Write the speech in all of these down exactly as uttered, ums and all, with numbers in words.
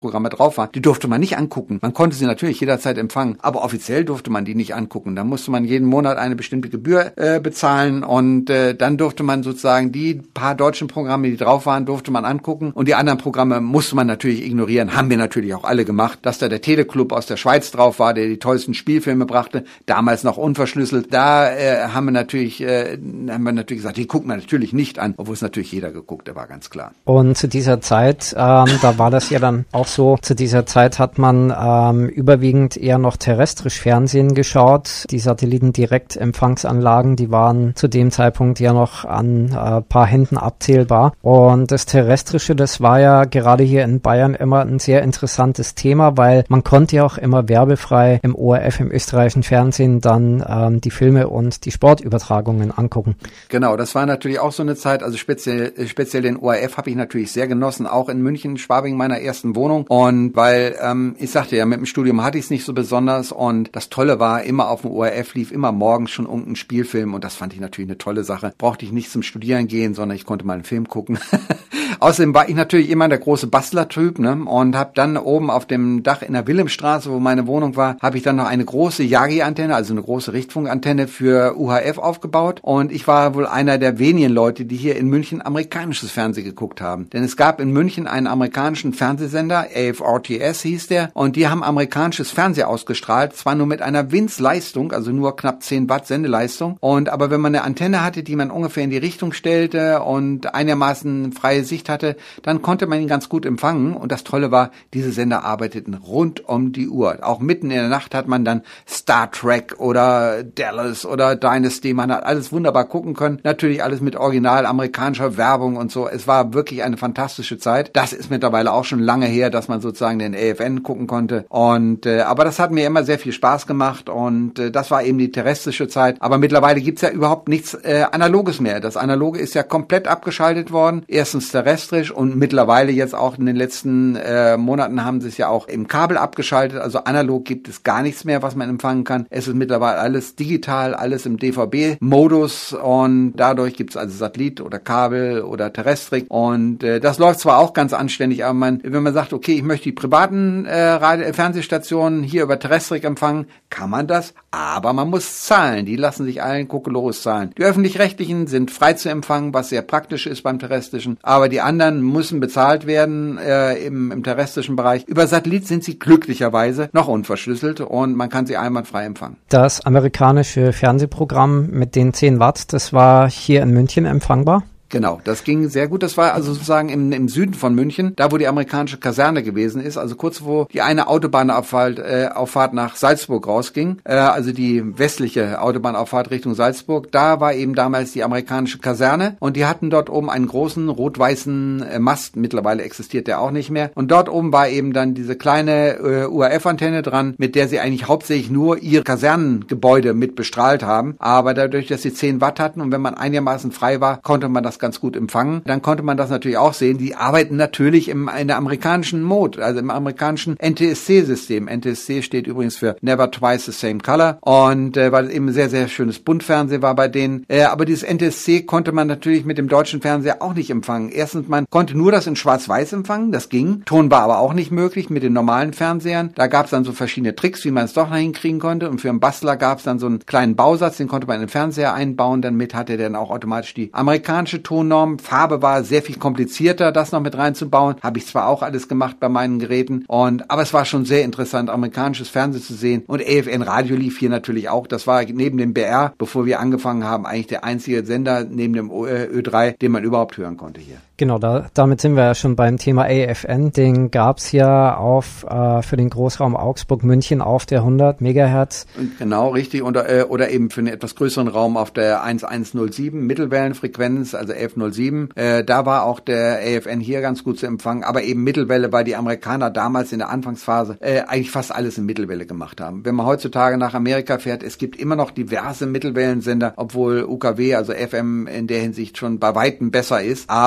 Programme drauf waren, die durfte man nicht angucken. Man konnte sie natürlich jederzeit empfangen, aber offiziell durfte man die nicht angucken. Da musste man jeden Monat eine bestimmte Gebühr äh, bezahlen und äh, dann durfte man sozusagen die paar deutschen Programme, die drauf waren, durfte man angucken und die anderen Programme musste man natürlich ignorieren. Haben wir natürlich auch alle gemacht. Dass da der Teleclub aus der Schweiz drauf war, der die tollsten Spielfilme brachte, damals noch unverschlüsselt, da äh, haben wir natürlich äh, haben wir natürlich gesagt, die gucken wir natürlich nicht an, obwohl es natürlich jeder geguckt, der war ganz klar. Und zu dieser Zeit, ähm, da war das ja dann auch so, zu dieser Zeit hat man ähm, überwiegend eher noch terrestrisch Fernsehen geschaut. Die Satellitendirektempfangsanlagen, die waren zu dem Zeitpunkt ja noch an ein äh, paar Händen abzählbar. Und das Terrestrische, das war ja gerade hier in Bayern immer ein sehr interessantes Thema, weil man konnte ja auch immer werbefrei im O R F, im österreichischen Fernsehen, dann ähm, die Filme und die Sportübertragungen angucken. Genau, das war natürlich auch so eine Zeit, also speziell, speziell den O R F habe ich natürlich sehr genossen, auch in München, Schwabing, meiner ersten Wohnung. Und weil, ähm, ich sagte ja, mit dem Studium hatte ich es nicht so besonders und das Tolle war, immer auf dem O R F lief immer morgens schon irgendein Spielfilm und das fand ich natürlich eine tolle Sache. Brauchte ich nicht zum Studieren gehen, sondern ich konnte mal einen Film gucken. Außerdem war ich natürlich immer der große Bastler-Typ, ne, und habe dann oben auf dem Dach in der Wilhelmstraße, wo meine Wohnung war, habe ich dann noch eine große Yagi-Antenne, also eine große Richtfunkantenne für U H F aufgebaut und ich war wohl einer der wenigen Leute, die hier in München amerikanisches Fernsehen geguckt haben. Denn es gab in München einen amerikanischen Fernsehsender, A F R T S hieß der, und die haben amerikanisches Fernsehen ausgestrahlt, zwar nur mit einer Winzleistung, also nur knapp zehn Watt Sendeleistung, und aber wenn man eine Antenne hatte, die man ungefähr in die Richtung stellte und einigermaßen freie Sicht hatte, dann konnte man ihn ganz gut empfangen und das Tolle war, diese Sender arbeiteten rund um die Uhr. Auch mitten in der Nacht hat man dann Star Trek oder Dallas oder Dynasty, man hat alles wunderbar gucken können, natürlich alles mit original amerikanischer Werbung und so. Es war wirklich eine fantastische Zeit. Das ist mittlerweile auch schon lange her, dass man sozusagen den A F N gucken konnte und äh, aber das hat mir immer sehr viel Spaß gemacht und äh, das war eben die terrestrische Zeit. Aber mittlerweile gibt's ja überhaupt nichts äh, Analoges mehr. Das Analoge ist ja komplett abgeschaltet worden. Erstens terrestrisch und mittlerweile jetzt auch in den letzten äh, Monaten haben sie es ja auch im Kabel abgeschaltet. Also analog gibt es gar nichts mehr, was man empfangen kann. Es ist mittlerweile alles digital, alles im D V B-Modus und dadurch gibt's also Satellit oder Kabel oder Terrestrik und äh, das läuft zwar auch ganz anständig, aber man, wenn man sagt, okay, ich möchte die privaten äh, Radio- Fernsehstationen hier über Terrestrik empfangen, kann man das, aber man muss zahlen. Die lassen sich allen Kokolores zahlen. Die öffentlich-rechtlichen sind frei zu empfangen, was sehr praktisch ist beim terrestrischen, aber die anderen müssen bezahlt werden äh, im, im terrestrischen Bereich. Über Satellit sind sie glücklicherweise noch unverschlüsselt und man kann sie einwandfrei empfangen. Das amerikanische Fernsehprogramm mit den zehn Watt, das war hier in München empfangbar? Genau, das ging sehr gut. Das war also sozusagen im, im Süden von München, da wo die amerikanische Kaserne gewesen ist, also kurz wo die eine Autobahnauffahrt äh, Auffahrt nach Salzburg rausging, äh, also die westliche Autobahnauffahrt Richtung Salzburg, da war eben damals die amerikanische Kaserne und die hatten dort oben einen großen rot-weißen äh, Mast, mittlerweile existiert der auch nicht mehr und dort oben war eben dann diese kleine äh, U H F-Antenne dran, mit der sie eigentlich hauptsächlich nur ihr Kasernengebäude mit bestrahlt haben, aber dadurch, dass sie zehn Watt hatten und wenn man einigermaßen frei war, konnte man das ganz gut empfangen. Dann konnte man das natürlich auch sehen. Die arbeiten natürlich im, in der amerikanischen Mode, also im amerikanischen N T S C-System. N T S C steht übrigens für Never Twice the Same Color und äh, weil es eben ein sehr, sehr schönes Buntfernsehen war bei denen. Äh, aber dieses N T S C konnte man natürlich mit dem deutschen Fernseher auch nicht empfangen. Erstens, man konnte nur das in Schwarz-Weiß empfangen, das ging. Ton war aber auch nicht möglich mit den normalen Fernsehern. Da gab es dann so verschiedene Tricks, wie man es doch noch hinkriegen konnte. Und für einen Bastler gab es dann so einen kleinen Bausatz, den konnte man in den Fernseher einbauen. Damit hatte er dann auch automatisch die amerikanische Tonnorm. Farbe war sehr viel komplizierter, das noch mit reinzubauen. Habe ich zwar auch alles gemacht bei meinen Geräten, und aber es war schon sehr interessant, amerikanisches Fernsehen zu sehen. Und A F N Radio lief hier natürlich auch. Das war neben dem B R, bevor wir angefangen haben, eigentlich der einzige Sender neben dem Ö drei, den man überhaupt hören konnte hier. Genau, da, damit sind wir ja schon beim Thema A F N. Den gab's ja auf äh, für den Großraum Augsburg-München auf der hundert Megahertz. Genau, richtig. Oder, äh, oder eben für einen etwas größeren Raum auf der elf null sieben Mittelwellenfrequenz, also elf null sieben. Äh, da war auch der A F N hier ganz gut zu empfangen. Aber eben Mittelwelle, weil die Amerikaner damals in der Anfangsphase äh, eigentlich fast alles in Mittelwelle gemacht haben. Wenn man heutzutage nach Amerika fährt, es gibt immer noch diverse Mittelwellensender, obwohl U K W, also F M in der Hinsicht schon bei weitem besser ist. Aber es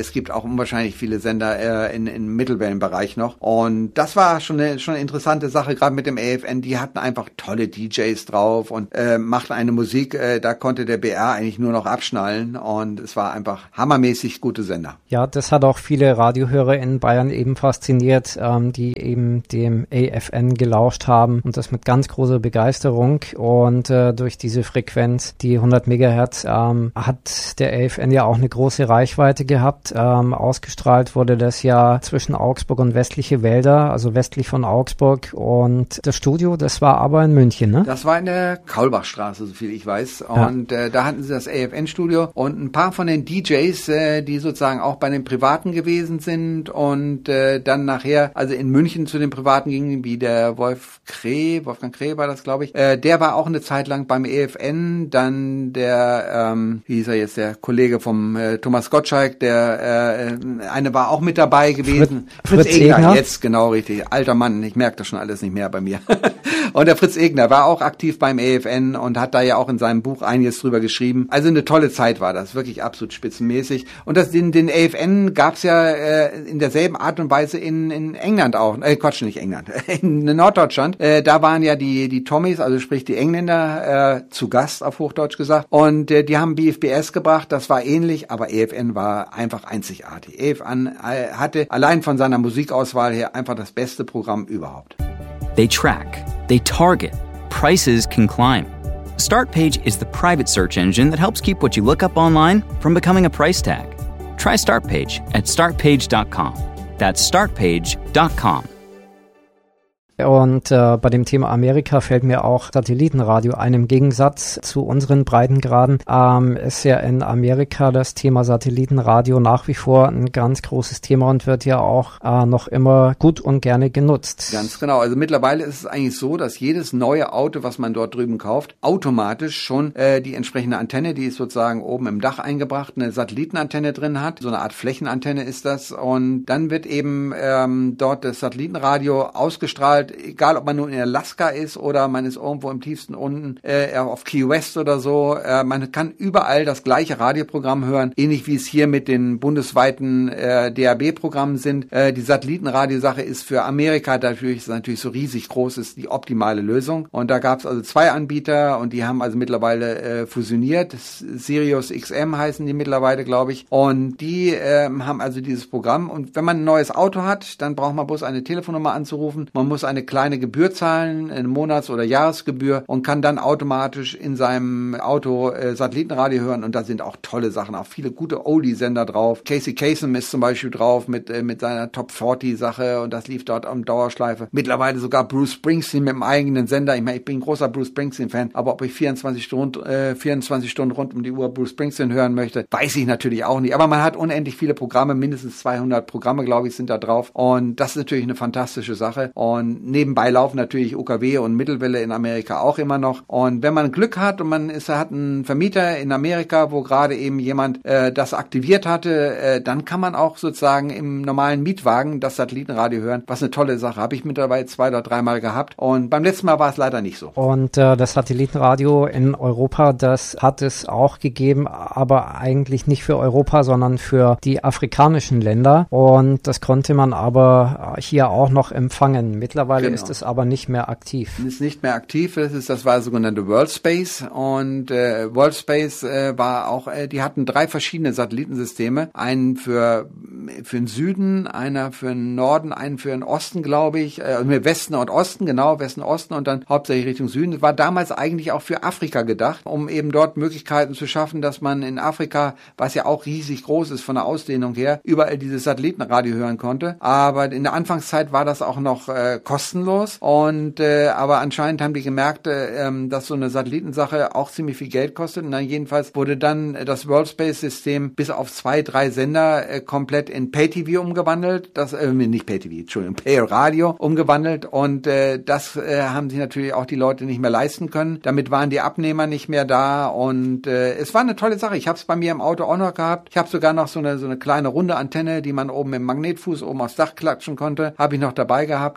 es gibt auch unwahrscheinlich viele Sender äh, in, im Mittelwellenbereich noch. Und das war schon eine, schon eine interessante Sache, gerade mit dem A F N. Die hatten einfach tolle D Js drauf und äh, machten eine Musik, äh, da konnte der B R eigentlich nur noch abschnallen. Und es war einfach hammermäßig gute Sender. Ja, das hat auch viele Radiohörer in Bayern eben fasziniert, ähm, die eben dem A F N gelauscht haben und das mit ganz großer Begeisterung. Und äh, durch diese Frequenz, die hundert Megahertz, ähm, hat der A F N ja auch eine große Reichweite gehabt. Ähm, ausgestrahlt wurde das ja zwischen Augsburg und westliche Wälder, also westlich von Augsburg. Und das Studio, das war aber in München, ne? Das war in der Kaulbachstraße, so viel ich weiß. Und ja. äh, da hatten sie das A F N-Studio und ein paar von den D Js, äh, die sozusagen auch bei den Privaten gewesen sind und äh, dann nachher, also in München zu den Privaten gingen, wie der Wolf Kreh, Wolfgang Kreh war das, glaube ich, äh, der war auch eine Zeit lang beim A F N, dann der, ähm, wie hieß er jetzt, der Kollege vom äh, Thomas Gottschalk, der äh, eine war auch mit dabei gewesen. Fritz, Fritz, Fritz Egner, Egner, jetzt genau richtig, alter Mann, ich merke das schon alles nicht mehr bei mir. Und der Fritz Egner war auch aktiv beim A F N und hat da ja auch in seinem Buch einiges drüber geschrieben. Also eine tolle Zeit war das, wirklich absolut spitzenmäßig. Und das, den, den A F N gab's ja äh, in derselben Art und Weise in, in England auch. Äh, Quatsch, nicht England, in Norddeutschland. Äh, da waren ja die die Tommys, also sprich die Engländer, äh, zu Gast, auf Hochdeutsch gesagt. Und äh, die haben B F B S gebracht, das war ähnlich, aber A F N war einfach einzigartig. A F N äh, hatte allein von seiner Musikauswahl her einfach das beste Programm überhaupt. They track, they target, prices can climb. Startpage is the private search engine that helps keep what you look up online from becoming a price tag. Try Startpage at startpage dot com. That's startpage dot com. Und äh, bei dem Thema Amerika fällt mir auch Satellitenradio ein. Im Gegensatz zu unseren Breitengraden ähm, ist ja in Amerika das Thema Satellitenradio nach wie vor ein ganz großes Thema und wird ja auch äh, noch immer gut und gerne genutzt. Ganz genau. Also mittlerweile ist es eigentlich so, dass jedes neue Auto, was man dort drüben kauft, automatisch schon äh, die entsprechende Antenne, die ist sozusagen oben im Dach eingebracht, eine Satellitenantenne drin hat. So eine Art Flächenantenne ist das. Und dann wird eben ähm, dort das Satellitenradio ausgestrahlt, egal ob man nun in Alaska ist oder man ist irgendwo im tiefsten unten äh, auf Key West oder so. Äh, man kann überall das gleiche Radioprogramm hören, ähnlich wie es hier mit den bundesweiten äh, D A B-Programmen sind. Äh, die Satellitenradiosache ist für Amerika natürlich, ist natürlich so riesig groß, ist die optimale Lösung. Und da gab es also zwei Anbieter und die haben also mittlerweile äh, fusioniert. Sirius X M heißen die mittlerweile, glaube ich. Und die äh, haben also dieses Programm. Und wenn man ein neues Auto hat, dann braucht man bloß eine Telefonnummer anzurufen. Man muss eine kleine Gebühr zahlen, eine Monats- oder Jahresgebühr und kann dann automatisch in seinem Auto äh, Satellitenradio hören und da sind auch tolle Sachen, auch viele gute Oldie-Sender drauf. Casey Kasem ist zum Beispiel drauf mit äh, mit seiner Top vierzig Sache und das lief dort am Dauerschleife. Mittlerweile sogar Bruce Springsteen mit dem eigenen Sender. Ich meine, ich bin ein großer Bruce Springsteen-Fan, aber ob ich vierundzwanzig Stunden, äh, vierundzwanzig Stunden rund um die Uhr Bruce Springsteen hören möchte, weiß ich natürlich auch nicht. Aber man hat unendlich viele Programme, mindestens zweihundert Programme, glaube ich, sind da drauf und das ist natürlich eine fantastische Sache und nebenbei laufen natürlich U K W und Mittelwelle in Amerika auch immer noch. Und wenn man Glück hat und man ist, hat einen Vermieter in Amerika, wo gerade eben jemand äh, das aktiviert hatte, äh, dann kann man auch sozusagen im normalen Mietwagen das Satellitenradio hören. Was eine tolle Sache. Habe ich mittlerweile zwei oder dreimal gehabt. Und beim letzten Mal war es leider nicht so. Und äh, das Satellitenradio in Europa, das hat es auch gegeben, aber eigentlich nicht für Europa, sondern für die afrikanischen Länder. Und das konnte man aber hier auch noch empfangen. Mittlerweile genau. ist es aber nicht mehr aktiv. Ist nicht mehr aktiv. Das ist, das war sogenannte World Space und äh, World Space äh, war auch, äh, die hatten drei verschiedene Satellitensysteme. Einen für für den Süden, einer für den Norden, einen für den Osten, glaube ich, äh, Westen und Osten, genau, Westen, Osten und dann hauptsächlich Richtung Süden. Das war damals eigentlich auch für Afrika gedacht, um eben dort Möglichkeiten zu schaffen, dass man in Afrika, was ja auch riesig groß ist von der Ausdehnung her, überall dieses Satellitenradio hören konnte. Aber in der Anfangszeit war das auch noch äh, kostenlos und äh, aber anscheinend haben die gemerkt, äh, dass so eine Satellitensache auch ziemlich viel Geld kostet. Und dann jedenfalls wurde dann das World Space System bis auf zwei, drei Sender äh, komplett in Pay-T V umgewandelt. Das äh, nicht Pay-T V, Entschuldigung, Pay-Radio umgewandelt und äh, das äh, haben sich natürlich auch die Leute nicht mehr leisten können. Damit waren die Abnehmer nicht mehr da und äh, es war eine tolle Sache. Ich habe es bei mir im Auto auch noch gehabt. Ich habe sogar noch so eine so eine kleine runde Antenne, die man oben im Magnetfuß oben aufs Dach klatschen konnte. Habe ich noch dabei gehabt, hatte meinen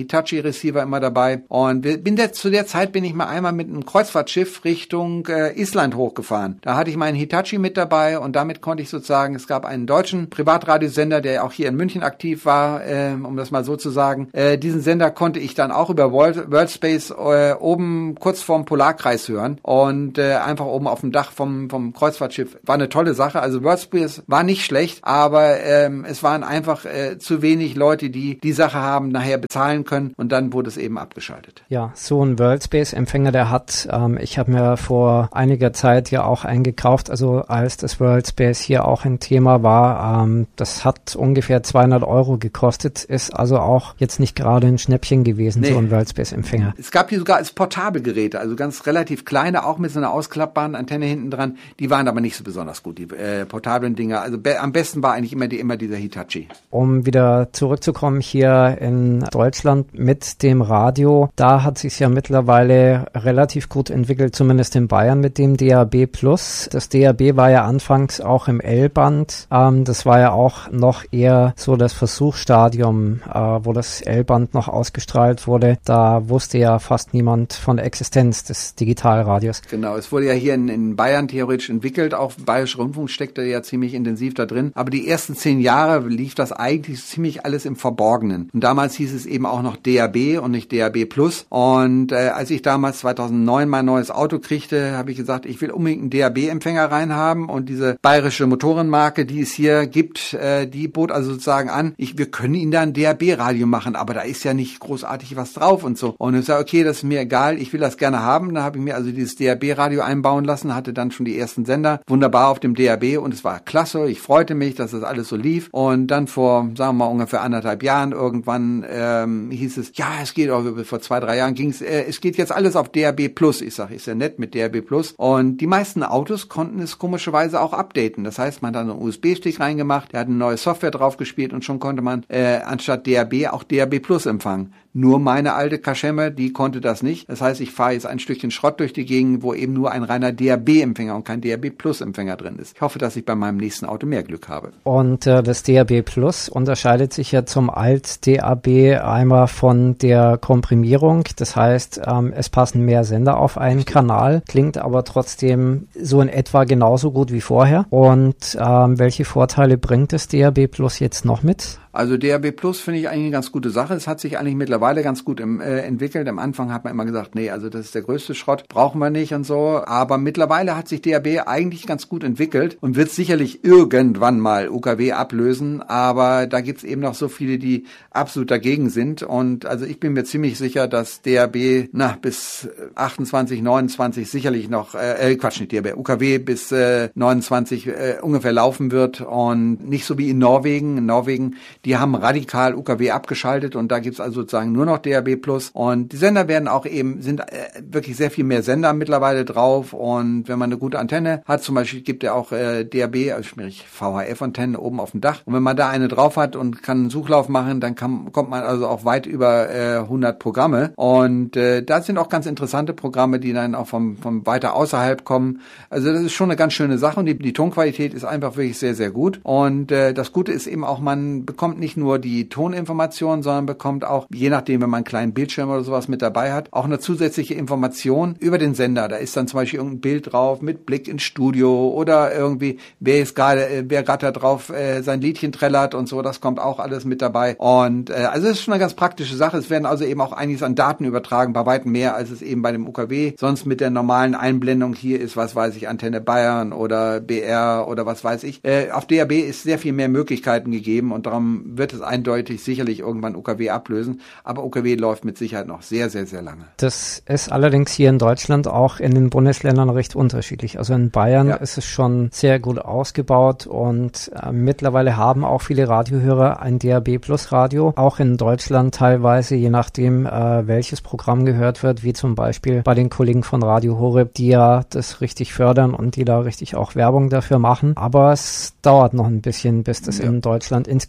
Hitachi-Receiver immer dabei. Und bin der, zu der Zeit bin ich mal einmal mit einem Kreuzfahrtschiff Richtung äh, Island hochgefahren. Da hatte ich meinen Hitachi mit dabei und damit konnte ich sozusagen, es gab einen deutschen Privatradiosender, der auch hier in München aktiv war, äh, um das mal so zu sagen. Äh, diesen Sender konnte ich dann auch über World, Worldspace äh, oben kurz vorm Polarkreis hören und äh, einfach oben auf dem Dach vom, vom Kreuzfahrtschiff. War eine tolle Sache. Also Worldspace war nicht schlecht, aber ähm, es waren einfach äh, zu wenig Leute, die die Sache haben nachher bezahlen können und dann wurde es eben abgeschaltet. Ja, so ein Worldspace-Empfänger, der hat, ähm, ich habe mir vor einiger Zeit ja auch eingekauft, also als das Worldspace hier auch ein Thema war, ähm, das hat ungefähr zweihundert Euro gekostet, ist also auch jetzt nicht gerade ein Schnäppchen gewesen, nee. So ein Worldspace-Empfänger. Es gab hier sogar als Portabelgeräte, also ganz relativ kleine, auch mit so einer ausklappbaren Antenne hinten dran, die waren aber nicht so besonders gut, die äh, portablen Dinger. Also be- am besten war eigentlich immer, die, immer dieser Hitachi. Um wieder zurückzukommen hier in Deutschland mit dem Radio, da hat sich ja mittlerweile relativ gut entwickelt, zumindest in Bayern mit dem D A B Plus. Das D A B war ja anfangs auch im L-Band. Ähm, das war ja auch noch eher so das Versuchsstadium, äh, wo das L-Band noch ausgestrahlt wurde. Da wusste ja fast niemand von der Existenz des Digitalradios. Genau, es wurde ja hier in, in Bayern theoretisch entwickelt, auch Bayerischer Rundfunk steckte ja ziemlich intensiv da drin. Aber die ersten zehn Jahre lief das eigentlich ziemlich alles im Verborgenen. Und damals hieß es eben auch noch D A B und nicht D A B Plus. Und äh, als ich damals zweitausendneun mein neues Auto kriegte, habe ich gesagt, ich will unbedingt einen D A B-Empfänger reinhaben. Und diese bayerische Motorenmarke, die es hier gibt, äh, die bot also sozusagen an, ich, wir können Ihnen da ein D A B-Radio machen, aber da ist ja nicht großartig was drauf und so. Und ich sage, okay, das ist mir egal, ich will das gerne haben. Dann habe ich mir also dieses D A B-Radio einbauen lassen, hatte dann schon die ersten Sender, wunderbar auf dem D A B und es war klasse. Ich freute mich, dass das alles so lief. Und dann vor, sagen wir mal, ungefähr anderthalb Jahren irgendwann ähm, hieß es, ja, es geht auch, vor zwei, drei Jahren ging es, äh, es geht jetzt alles auf D A B Plus. Ich sage, ist ja nett mit D A B Plus. Und die meisten Autos konnten es komischerweise auch updaten. Das heißt, man hat einen U S B-Stick reingemacht, der hat eine neue Software drauf gespielt und schon konnte man äh, anstatt D A B auch D A B Plus empfangen. Nur meine alte Kaschemme, die konnte das nicht. Das heißt, ich fahre jetzt ein Stückchen Schrott durch die Gegend, wo eben nur ein reiner D A B-Empfänger und kein D A B Plus-Empfänger drin ist. Ich hoffe, dass ich bei meinem nächsten Auto mehr Glück habe. Und äh, das D A B Plus unterscheidet sich ja zum Alt-D A B einmal von der Komprimierung. Das heißt, ähm, es passen mehr Sender auf einen Kanal, klingt aber trotzdem so in etwa genauso gut wie vorher. Und ähm, welche Vorteile bringt das D A B Plus jetzt noch mit? Also D A B Plus finde ich eigentlich eine ganz gute Sache. Es hat sich eigentlich mittlerweile ganz gut im, äh, entwickelt. Am Anfang hat man immer gesagt, nee, also das ist der größte Schrott, brauchen wir nicht und so. Aber mittlerweile hat sich D A B eigentlich ganz gut entwickelt und wird sicherlich irgendwann mal U K W ablösen. Aber da gibt's eben noch so viele, die absolut dagegen sind. Und also ich bin mir ziemlich sicher, dass D A B na bis achtundzwanzig, neunundzwanzig sicherlich noch, äh, Quatsch, nicht D A B, U K W bis äh, neunundzwanzig äh, ungefähr laufen wird. Und nicht so wie in Norwegen. In Norwegen die haben radikal U K W abgeschaltet und da gibt's also sozusagen nur noch D A B Plus. Und die Sender werden auch eben, sind äh, wirklich sehr viel mehr Sender mittlerweile drauf. Und wenn man eine gute Antenne hat, zum Beispiel gibt ja auch äh, D A B, also sprich V H F-Antennen oben auf dem Dach. Und wenn man da eine drauf hat und kann einen Suchlauf machen, dann kann, kommt man also auch weit über äh, hundert Programme. Und äh, da sind auch ganz interessante Programme, die dann auch vom, vom weiter außerhalb kommen. Also das ist schon eine ganz schöne Sache und die, die Tonqualität ist einfach wirklich sehr, sehr gut. Und äh, das Gute ist eben auch, man bekommt nicht nur die Toninformation, sondern bekommt auch, je nachdem, wenn man einen kleinen Bildschirm oder sowas mit dabei hat, auch eine zusätzliche Information über den Sender. Da ist dann zum Beispiel irgendein Bild drauf mit Blick ins Studio oder irgendwie, wer ist gerade, wer gerade da drauf äh, sein Liedchen trällert und so, das kommt auch alles mit dabei. Und äh, also es ist schon eine ganz praktische Sache. Es werden also eben auch einiges an Daten übertragen, bei weitem mehr, als es eben bei dem U K W sonst mit der normalen Einblendung hier ist, was weiß ich, Antenne Bayern oder B R oder was weiß ich. Äh, auf D A B ist sehr viel mehr Möglichkeiten gegeben und darum wird es eindeutig sicherlich irgendwann U K W ablösen, aber U K W läuft mit Sicherheit noch sehr, sehr, sehr lange. Das ist allerdings hier in Deutschland auch in den Bundesländern recht unterschiedlich. Also in Bayern ja. ist es schon sehr gut ausgebaut und äh, mittlerweile haben auch viele Radiohörer ein D A B Plus Radio. Auch in Deutschland teilweise, je nachdem, äh, welches Programm gehört wird, wie zum Beispiel bei den Kollegen von Radio Horeb, die ja das richtig fördern und die da richtig auch Werbung dafür machen. Aber es dauert noch ein bisschen, bis das ja. in Deutschland insgesamt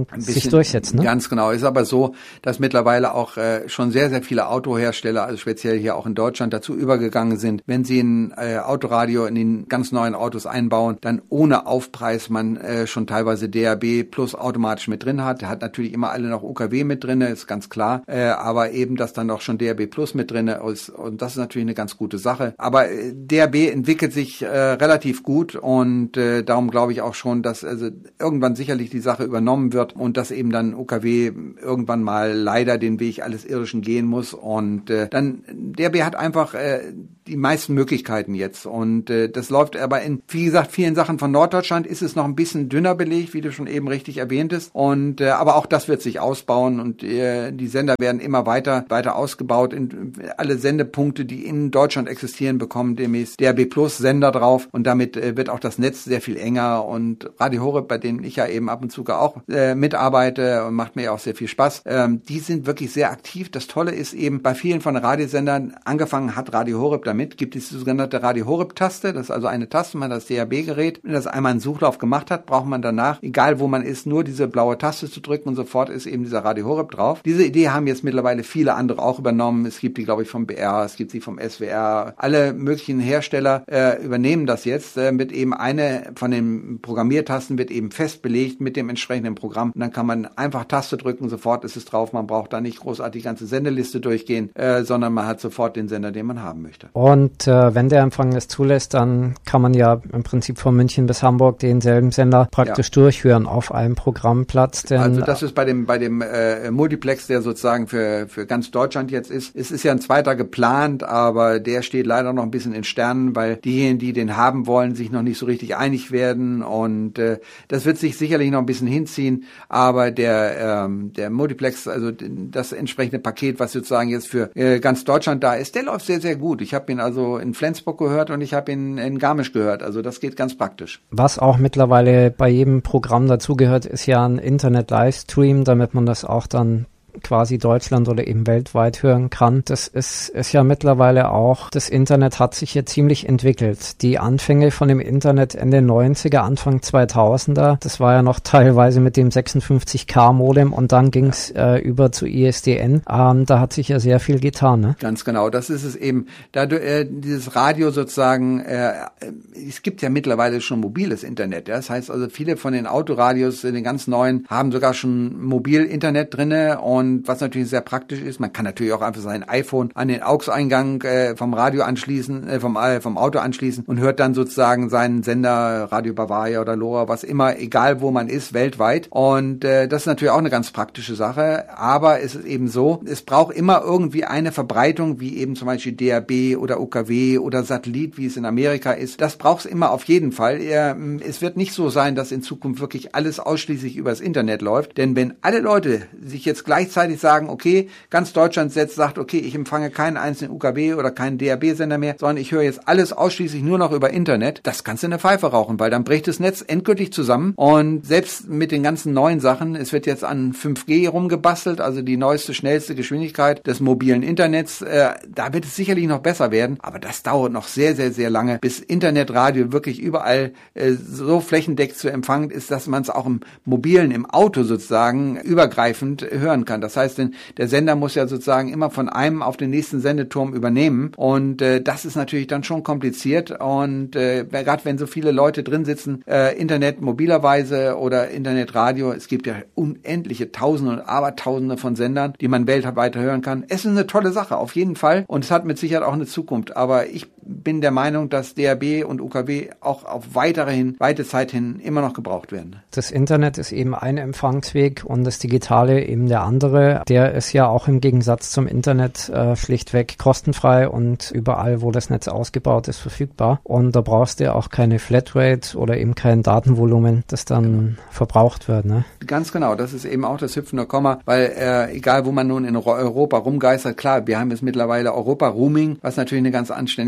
ähm, sich durchsetzt. Ne? Ganz genau. Ist aber so, dass mittlerweile auch äh, schon sehr, sehr viele Autohersteller, also speziell hier auch in Deutschland, dazu übergegangen sind, wenn sie ein äh, Autoradio in den ganz neuen Autos einbauen, dann ohne Aufpreis man äh, schon teilweise D A B Plus automatisch mit drin hat. Der hat natürlich immer alle noch U K W mit drin, ist ganz klar, äh, aber eben, dass dann auch schon D A B Plus mit drin ist, und das ist natürlich eine ganz gute Sache. Aber äh, D A B entwickelt sich äh, relativ gut, und äh, darum glaube ich auch schon, dass also irgendwann sicherlich die Sache übernommen wird und dass eben dann U K W irgendwann mal leider den Weg alles Irdischen gehen muss, und äh, dann D A B hat einfach äh, die meisten Möglichkeiten jetzt, und äh, das läuft aber in, wie gesagt, vielen Sachen von Norddeutschland ist es noch ein bisschen dünner belegt, wie du schon eben richtig erwähntest, und äh, aber auch das wird sich ausbauen, und äh, die Sender werden immer weiter weiter ausgebaut. In, alle Sendepunkte, die in Deutschland existieren, bekommen demnächst D A B Plus Sender drauf, und damit äh, wird auch das Netz sehr viel enger, und Radio Horeb, bei denen ich ja eben ab und zu auch äh, mitarbeite, und macht mir auch sehr viel Spaß, ähm, die sind wirklich sehr aktiv. Das Tolle ist eben, bei vielen von den Radiosendern, angefangen hat Radio Horeb damit, gibt es die sogenannte Radio Horeb-Taste, das ist also eine Taste, man hat das D A B-Gerät, wenn das einmal einen Suchlauf gemacht hat, braucht man danach, egal wo man ist, nur diese blaue Taste zu drücken, und sofort ist eben dieser Radio Horeb drauf. Diese Idee haben jetzt mittlerweile viele andere auch übernommen. Es gibt die, glaube ich, vom B R, es gibt sie vom S W R, alle möglichen Hersteller äh, übernehmen das jetzt, äh, mit eben eine von den Programmiertasten wird eben fest belegt mit dem entsprechenden Programm, und dann kann man einfach Taste drücken, sofort ist es drauf, man braucht da nicht großartig die ganze Sendeliste durchgehen, äh, sondern man hat sofort den Sender, den man haben möchte. Und äh, wenn der Empfang es zulässt, dann kann man ja im Prinzip von München bis Hamburg denselben Sender praktisch ja. durchhören auf einem Programmplatz. Denn also das ist bei dem bei dem äh, Multiplex, der sozusagen für für ganz Deutschland jetzt ist. Es ist ja ein zweiter geplant, aber der steht leider noch ein bisschen in Sternen, weil diejenigen, die den haben wollen, sich noch nicht so richtig einig werden, und äh, das wird sich sicherlich noch ein bisschen hinziehen, aber der ähm, der Multiplex, also das entsprechende Paket, was sozusagen jetzt für äh, ganz Deutschland da ist, der läuft sehr, sehr gut. Ich habe ihn also in Flensburg gehört, und ich habe ihn in Garmisch gehört, also das geht ganz praktisch. Was auch mittlerweile bei jedem Programm dazugehört, ist ja ein Internet-Livestream, damit man das auch dann quasi Deutschland oder eben weltweit hören kann. Das ist, ist ja mittlerweile auch, das Internet hat sich hier ziemlich entwickelt. Die Anfänge von dem Internet Ende neunziger, Anfang zweitausender, das war ja noch teilweise mit dem sechsundfünfzig K Modem, und dann ging's äh, über zu I S D N. Ähm, da hat sich ja sehr viel getan, ne? Ganz genau, das ist es eben. Da du, äh, dieses Radio sozusagen, äh, es gibt ja mittlerweile schon mobiles Internet. Ja? Das heißt also, viele von den Autoradios, den ganz neuen, haben sogar schon Mobil-Internet drinne, und Und was natürlich sehr praktisch ist, man kann natürlich auch einfach sein iPhone an den A U X-Eingang äh, vom Radio anschließen, äh, vom, äh, vom Auto anschließen, und hört dann sozusagen seinen Sender, Radio Bavaria oder Lora, was immer, egal wo man ist, weltweit. Und äh, das ist natürlich auch eine ganz praktische Sache, aber es ist eben so, es braucht immer irgendwie eine Verbreitung, wie eben zum Beispiel D A B oder U K W oder Satellit, wie es in Amerika ist. Das braucht es immer auf jeden Fall. Äh, es wird nicht so sein, dass in Zukunft wirklich alles ausschließlich übers Internet läuft, denn wenn alle Leute sich jetzt gleichzeitig sagen, okay, ganz Deutschland setzt, sagt, okay, ich empfange keinen einzelnen U K W oder keinen D A B-Sender mehr, sondern ich höre jetzt alles ausschließlich nur noch über Internet, das kannst du in der Pfeife rauchen, weil dann bricht das Netz endgültig zusammen, und selbst mit den ganzen neuen Sachen, es wird jetzt an fünf G rumgebastelt, also die neueste, schnellste Geschwindigkeit des mobilen Internets, äh, da wird es sicherlich noch besser werden, aber das dauert noch sehr, sehr, sehr lange, bis Internetradio wirklich überall äh, so flächendeckend zu empfangen ist, dass man es auch im mobilen, im Auto sozusagen übergreifend hören kann. Das heißt, denn der Sender muss ja sozusagen immer von einem auf den nächsten Sendeturm übernehmen, und äh, das ist natürlich dann schon kompliziert, und äh, gerade wenn so viele Leute drin sitzen, äh, Internet mobilerweise oder Internetradio, es gibt ja unendliche Tausende und Abertausende von Sendern, die man weltweit hören kann. Es ist eine tolle Sache, auf jeden Fall, und es hat mit Sicherheit auch eine Zukunft, aber ich bin der Meinung, dass D A B und U K W auch auf weitere hin, weite Zeit hin immer noch gebraucht werden. Das Internet ist eben ein Empfangsweg und das Digitale eben der andere. Der ist ja auch im Gegensatz zum Internet äh, schlichtweg kostenfrei und überall, wo das Netz ausgebaut ist, verfügbar. Und da brauchst du ja auch keine Flatrate oder eben kein Datenvolumen, das dann genau verbraucht wird, ne? Ganz genau, das ist eben auch das hüpfende Komma, weil äh, egal, wo man nun in Europa rumgeistert, klar, wir haben jetzt mittlerweile Europa-Roaming, was natürlich eine ganz anständige Sache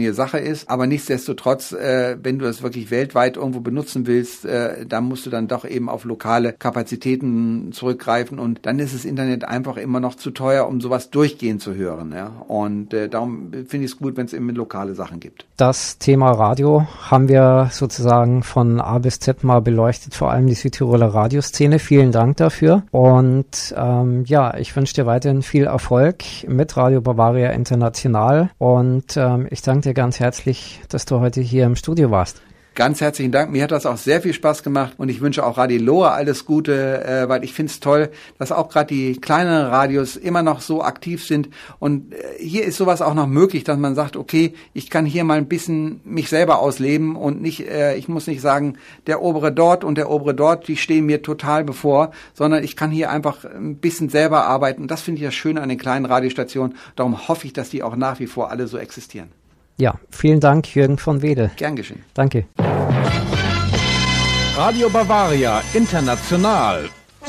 ist. Aber nichtsdestotrotz, äh, wenn du das wirklich weltweit irgendwo benutzen willst, äh, dann musst du dann doch eben auf lokale Kapazitäten zurückgreifen. Und dann ist das Internet einfach immer noch zu teuer, um sowas durchgehend zu hören. Ja? Und äh, darum finde ich es gut, wenn es eben lokale Sachen gibt. Das Thema Radio haben wir sozusagen von A bis Z mal beleuchtet, vor allem die Südtiroler Radioszene. Vielen Dank dafür. Und ähm, ja, ich wünsche dir weiterhin viel Erfolg mit Radio Bavaria International. Und ähm, ich danke dir ganz herzlich, dass du heute hier im Studio warst. Ganz herzlichen Dank. Mir hat das auch sehr viel Spaß gemacht und ich wünsche auch Radio Lora alles Gute, äh, weil ich finde es toll, dass auch gerade die kleineren Radios immer noch so aktiv sind. Und äh, hier ist sowas auch noch möglich, dass man sagt, okay, ich kann hier mal ein bisschen mich selber ausleben und nicht, äh, ich muss nicht sagen, der obere dort und der obere dort, die stehen mir total bevor, sondern ich kann hier einfach ein bisschen selber arbeiten. Das finde ich das Schöne an den kleinen Radiostationen. Darum hoffe ich, dass die auch nach wie vor alle so existieren. Ja, vielen Dank, Jürgen von Wedel. Gern geschehen. Danke. Radio Bavaria International.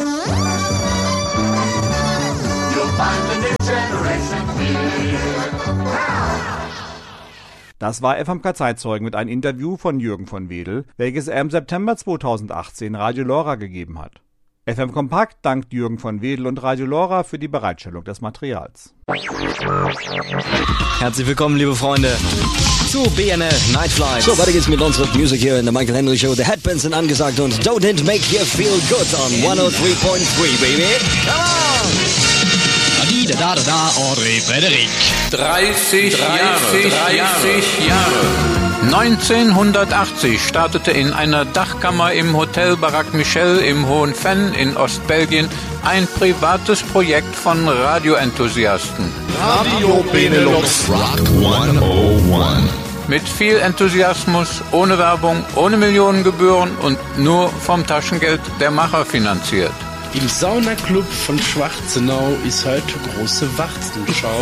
Das war F M K Zeitzeugen mit einem Interview von Jürgen von Wedel, welches er im September zweitausendachtzehn Radio Lora gegeben hat. F M Kompakt dankt Jürgen von Wedel und Radio Lora für die Bereitstellung des Materials. Herzlich willkommen, liebe Freunde, zu B N L Night Flight. So, weiter geht's mit unserer Music hier in der Michael Henry Show. The Headbands sind angesagt und Don't It Make You Feel Good on hundertdrei Komma drei, baby. Come on! Da, da, da, da, Audrey Frederic. dreißig Jahre, dreißig Jahre. neunzehnhundertachtzig startete in einer Dachkammer im Hotel Barak Michel im Hohen Venn in Ostbelgien ein privates Projekt von Radioenthusiasten. Radio Benelux Rock hunderteins. Mit viel Enthusiasmus, ohne Werbung, ohne Millionengebühren und nur vom Taschengeld der Macher finanziert. Im Saunaclub von Schwarzenau ist heute große Warzenschau.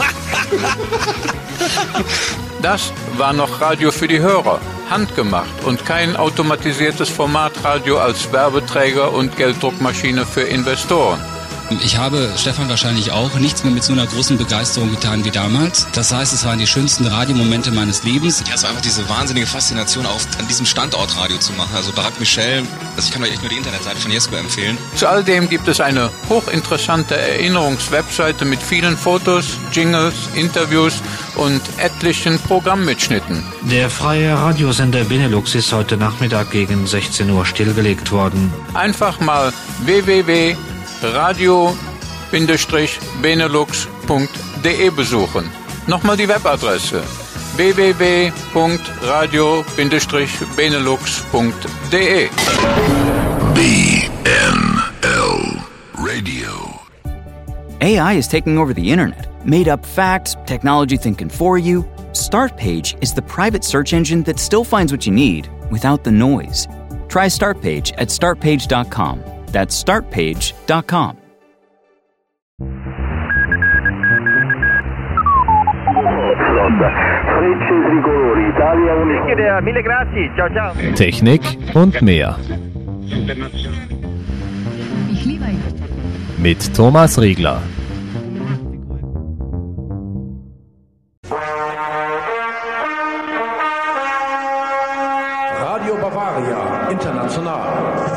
Das war noch Radio für die Hörer, handgemacht und kein automatisiertes Formatradio als Werbeträger und Gelddruckmaschine für Investoren. Ich habe, Stefan wahrscheinlich auch, nichts mehr mit so einer großen Begeisterung getan wie damals. Das heißt, es waren die schönsten Radiomomente meines Lebens. Ja, es war einfach diese wahnsinnige Faszination, auch an diesem Standort Radio zu machen. Also Barak Michel, also ich kann euch echt nur die Internetseite von Jesko empfehlen. Zu all dem gibt es eine hochinteressante Erinnerungswebseite mit vielen Fotos, Jingles, Interviews und etlichen Programmmitschnitten. Der freie Radiosender Benelux ist heute Nachmittag gegen sechzehn Uhr stillgelegt worden. Einfach mal w w w punkt radio Bindestrich benelux punkt de besuchen. Nochmal die Webadresse w w w punkt radio Bindestrich benelux punkt de. B N L Radio. A I is taking over the internet. Made up facts, technology thinking for you. Startpage is the private search engine that still finds what you need without the noise. Try Startpage at startpage dot com. That's startpage dot com. Technik und mehr. Mit Thomas Riegler. Radio Bavaria International.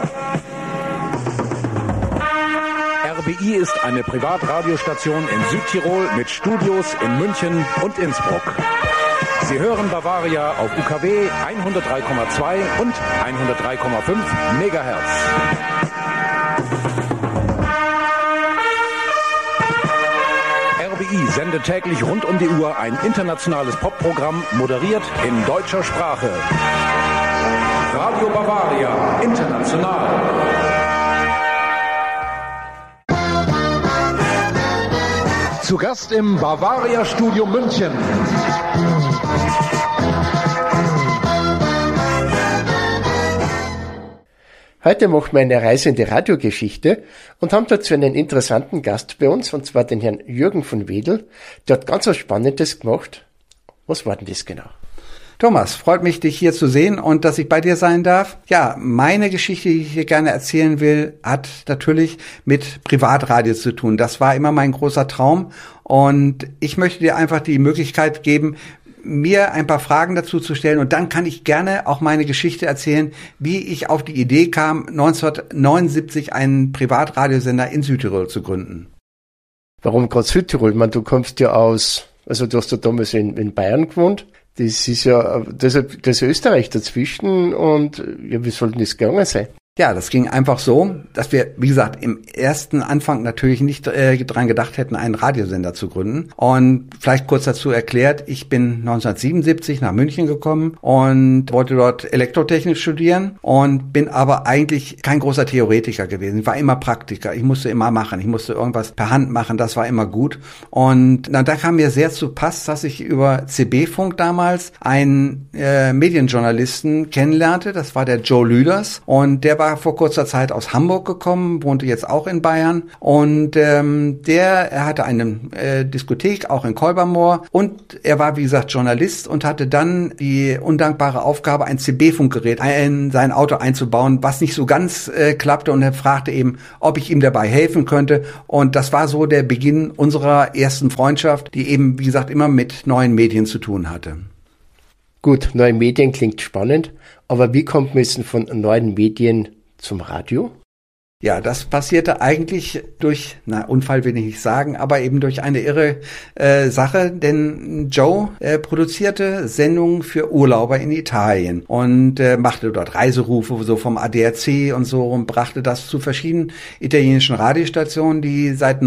R B I ist eine Privatradiostation in Südtirol mit Studios in München und Innsbruck. Sie hören Bavaria auf U K W hundertdrei Komma zwei und hundertdrei Komma fünf Megahertz. R B I sendet täglich rund um die Uhr ein internationales Popprogramm, moderiert in deutscher Sprache. Radio Bavaria International. Zu Gast im Bavaria Studio München. Heute machen wir eine Reise in die Radiogeschichte und haben dazu einen interessanten Gast bei uns, und zwar den Herrn Jürgen von Wedel. Der hat ganz was Spannendes gemacht. Was war denn das genau? Thomas, freut mich, dich hier zu sehen und dass ich bei dir sein darf. Ja, meine Geschichte, die ich hier gerne erzählen will, hat natürlich mit Privatradio zu tun. Das war immer mein großer Traum und ich möchte dir einfach die Möglichkeit geben, mir ein paar Fragen dazu zu stellen und dann kann ich gerne auch meine Geschichte erzählen, wie ich auf die Idee kam, neunzehnhundertneunundsiebzig einen Privatradiosender in Südtirol zu gründen. Warum gerade Südtirol? Ich meine, du kommst ja aus, also du hast ja damals in, in Bayern gewohnt. Das ist ja, das ist, das ist Österreich dazwischen und ja, wie soll denn das gegangen sein? Ja, das ging einfach so, dass wir, wie gesagt, im ersten Anfang natürlich nicht äh, dran gedacht hätten, einen Radiosender zu gründen. Und vielleicht kurz dazu erklärt, ich bin neunzehnhundertsiebenundsiebzig nach München gekommen und wollte dort Elektrotechnik studieren und bin aber eigentlich kein großer Theoretiker gewesen. Ich war immer Praktiker. Ich musste immer machen. Ich musste irgendwas per Hand machen. Das war immer gut. Und na, da kam mir sehr zu Pass, dass ich über C B-Funk damals einen äh, Medienjournalisten kennenlernte. Das war der Joe Lüders und der war vor kurzer Zeit aus Hamburg gekommen, wohnte jetzt auch in Bayern und ähm, der er hatte eine äh, Diskothek auch in Kolbermoor und er war wie gesagt Journalist und hatte dann die undankbare Aufgabe, ein C B-Funkgerät in sein Auto einzubauen, was nicht so ganz äh, klappte und er fragte eben, ob ich ihm dabei helfen könnte und das war so der Beginn unserer ersten Freundschaft, die eben wie gesagt immer mit neuen Medien zu tun hatte. Gut, neue Medien klingt spannend, aber wie kommt man jetzt von neuen Medien zum Radio? Ja, das passierte eigentlich durch, na, Unfall will ich nicht sagen, aber eben durch eine irre äh, Sache, denn Joe äh, produzierte Sendungen für Urlauber in Italien und äh, machte dort Reiserufe so vom A D A C und so und brachte das zu verschiedenen italienischen Radiostationen, die seit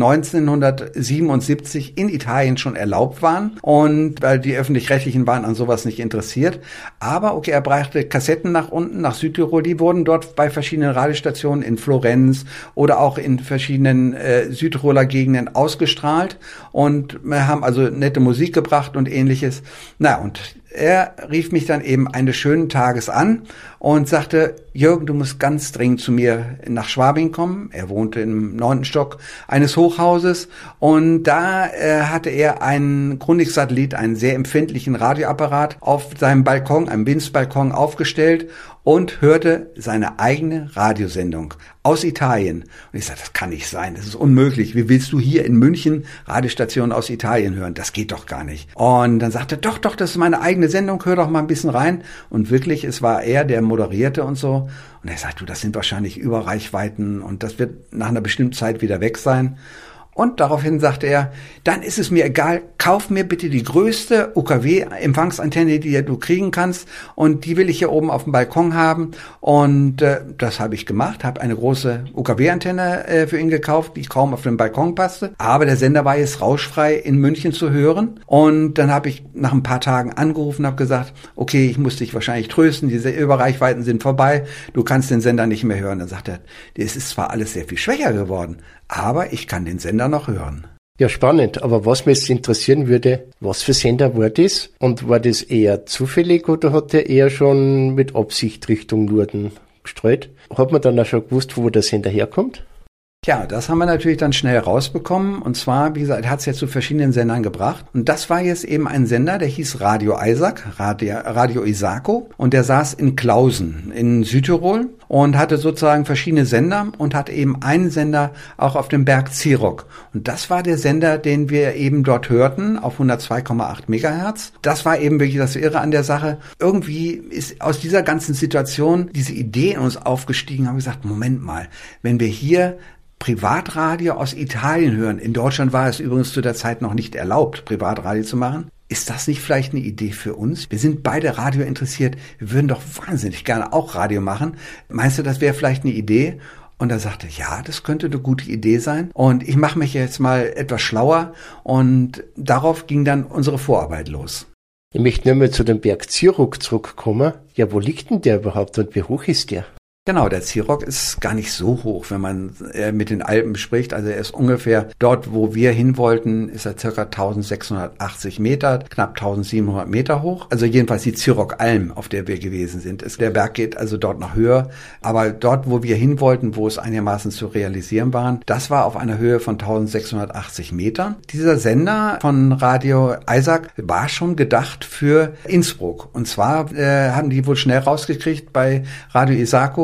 neunzehnhundertsiebenundsiebzig in Italien schon erlaubt waren und weil die Öffentlich-Rechtlichen waren an sowas nicht interessiert. Aber okay, er brachte Kassetten nach unten, nach Südtirol, die wurden dort bei verschiedenen Radiostationen in Florenz oder auch in verschiedenen äh, Südtiroler Gegenden ausgestrahlt und wir haben also nette Musik gebracht und ähnliches. Na, und er rief mich dann eben eines schönen Tages an und sagte, Jürgen, du musst ganz dringend zu mir nach Schwabing kommen. Er wohnte im neunten Stock eines Hochhauses und da äh, hatte er einen Grundig-Satellit, einen sehr empfindlichen Radioapparat auf seinem Balkon, einem Winzbalkon aufgestellt und hörte seine eigene Radiosendung aus Italien. Und ich sagte, das kann nicht sein, das ist unmöglich. Wie willst du hier in München Radiostationen aus Italien hören? Das geht doch gar nicht. Und dann sagte er, doch, doch, das ist meine eigene Sendung, hör doch mal ein bisschen rein. Und wirklich, es war er, der moderierte und so. Und er sagt, du, das sind wahrscheinlich Überreichweiten und das wird nach einer bestimmten Zeit wieder weg sein. Und daraufhin sagte er, dann ist es mir egal, kauf mir bitte die größte U K W-Empfangsantenne, die du kriegen kannst und die will ich hier oben auf dem Balkon haben. Und äh, das habe ich gemacht, habe eine große U K W-Antenne äh, für ihn gekauft, die kaum auf den Balkon passte. Aber der Sender war jetzt rauschfrei in München zu hören. Und dann habe ich nach ein paar Tagen angerufen und habe gesagt, okay, ich muss dich wahrscheinlich trösten, diese Überreichweiten sind vorbei, du kannst den Sender nicht mehr hören. Dann sagt er, es ist zwar alles sehr viel schwächer geworden, aber ich kann den Sender noch hören. Ja, spannend. Aber was mich jetzt interessieren würde, was für Sender war das? Und war das eher zufällig oder hat der eher schon mit Absicht Richtung Norden gestreut? Hat man dann auch schon gewusst, wo der Sender herkommt? Ja, das haben wir natürlich dann schnell rausbekommen. Und zwar, wie gesagt, er hat es ja zu verschiedenen Sendern gebracht. Und das war jetzt eben ein Sender, der hieß Radio Isaac, Radio, Radio Isako. Und der saß in Klausen in Südtirol und hatte sozusagen verschiedene Sender und hat eben einen Sender auch auf dem Berg Zirok. Und das war der Sender, den wir eben dort hörten, auf hundertzwei Komma acht Megahertz. Das war eben wirklich das Irre an der Sache. Irgendwie ist aus dieser ganzen Situation diese Idee in uns aufgestiegen, haben gesagt, Moment mal, wenn wir hier Privatradio aus Italien hören. In Deutschland war es übrigens zu der Zeit noch nicht erlaubt, Privatradio zu machen. Ist das nicht vielleicht eine Idee für uns? Wir sind beide Radio interessiert. Wir würden doch wahnsinnig gerne auch Radio machen. Meinst du, das wäre vielleicht eine Idee? Und er sagte, ja, das könnte eine gute Idee sein. Und ich mache mich jetzt mal etwas schlauer. Und darauf ging dann unsere Vorarbeit los. Ich möchte nur mal zu dem Berg Zirok zurückkommen. Ja, wo liegt denn der überhaupt und wie hoch ist der? Genau, der Zirok ist gar nicht so hoch, wenn man äh, mit den Alpen spricht. Also er ist ungefähr dort, wo wir hin wollten, ist er circa eintausendsechshundertachtzig Meter, knapp eintausendsiebenhundert Meter hoch. Also jedenfalls die Zirok-Alm, auf der wir gewesen sind. Es, der Berg geht also dort noch höher. Aber dort, wo wir hin wollten, wo es einigermaßen zu realisieren waren, das war auf einer Höhe von eintausendsechshundertachtzig Metern. Dieser Sender von Radio Isaac war schon gedacht für Innsbruck. Und zwar äh, haben die wohl schnell rausgekriegt bei Radio Isako,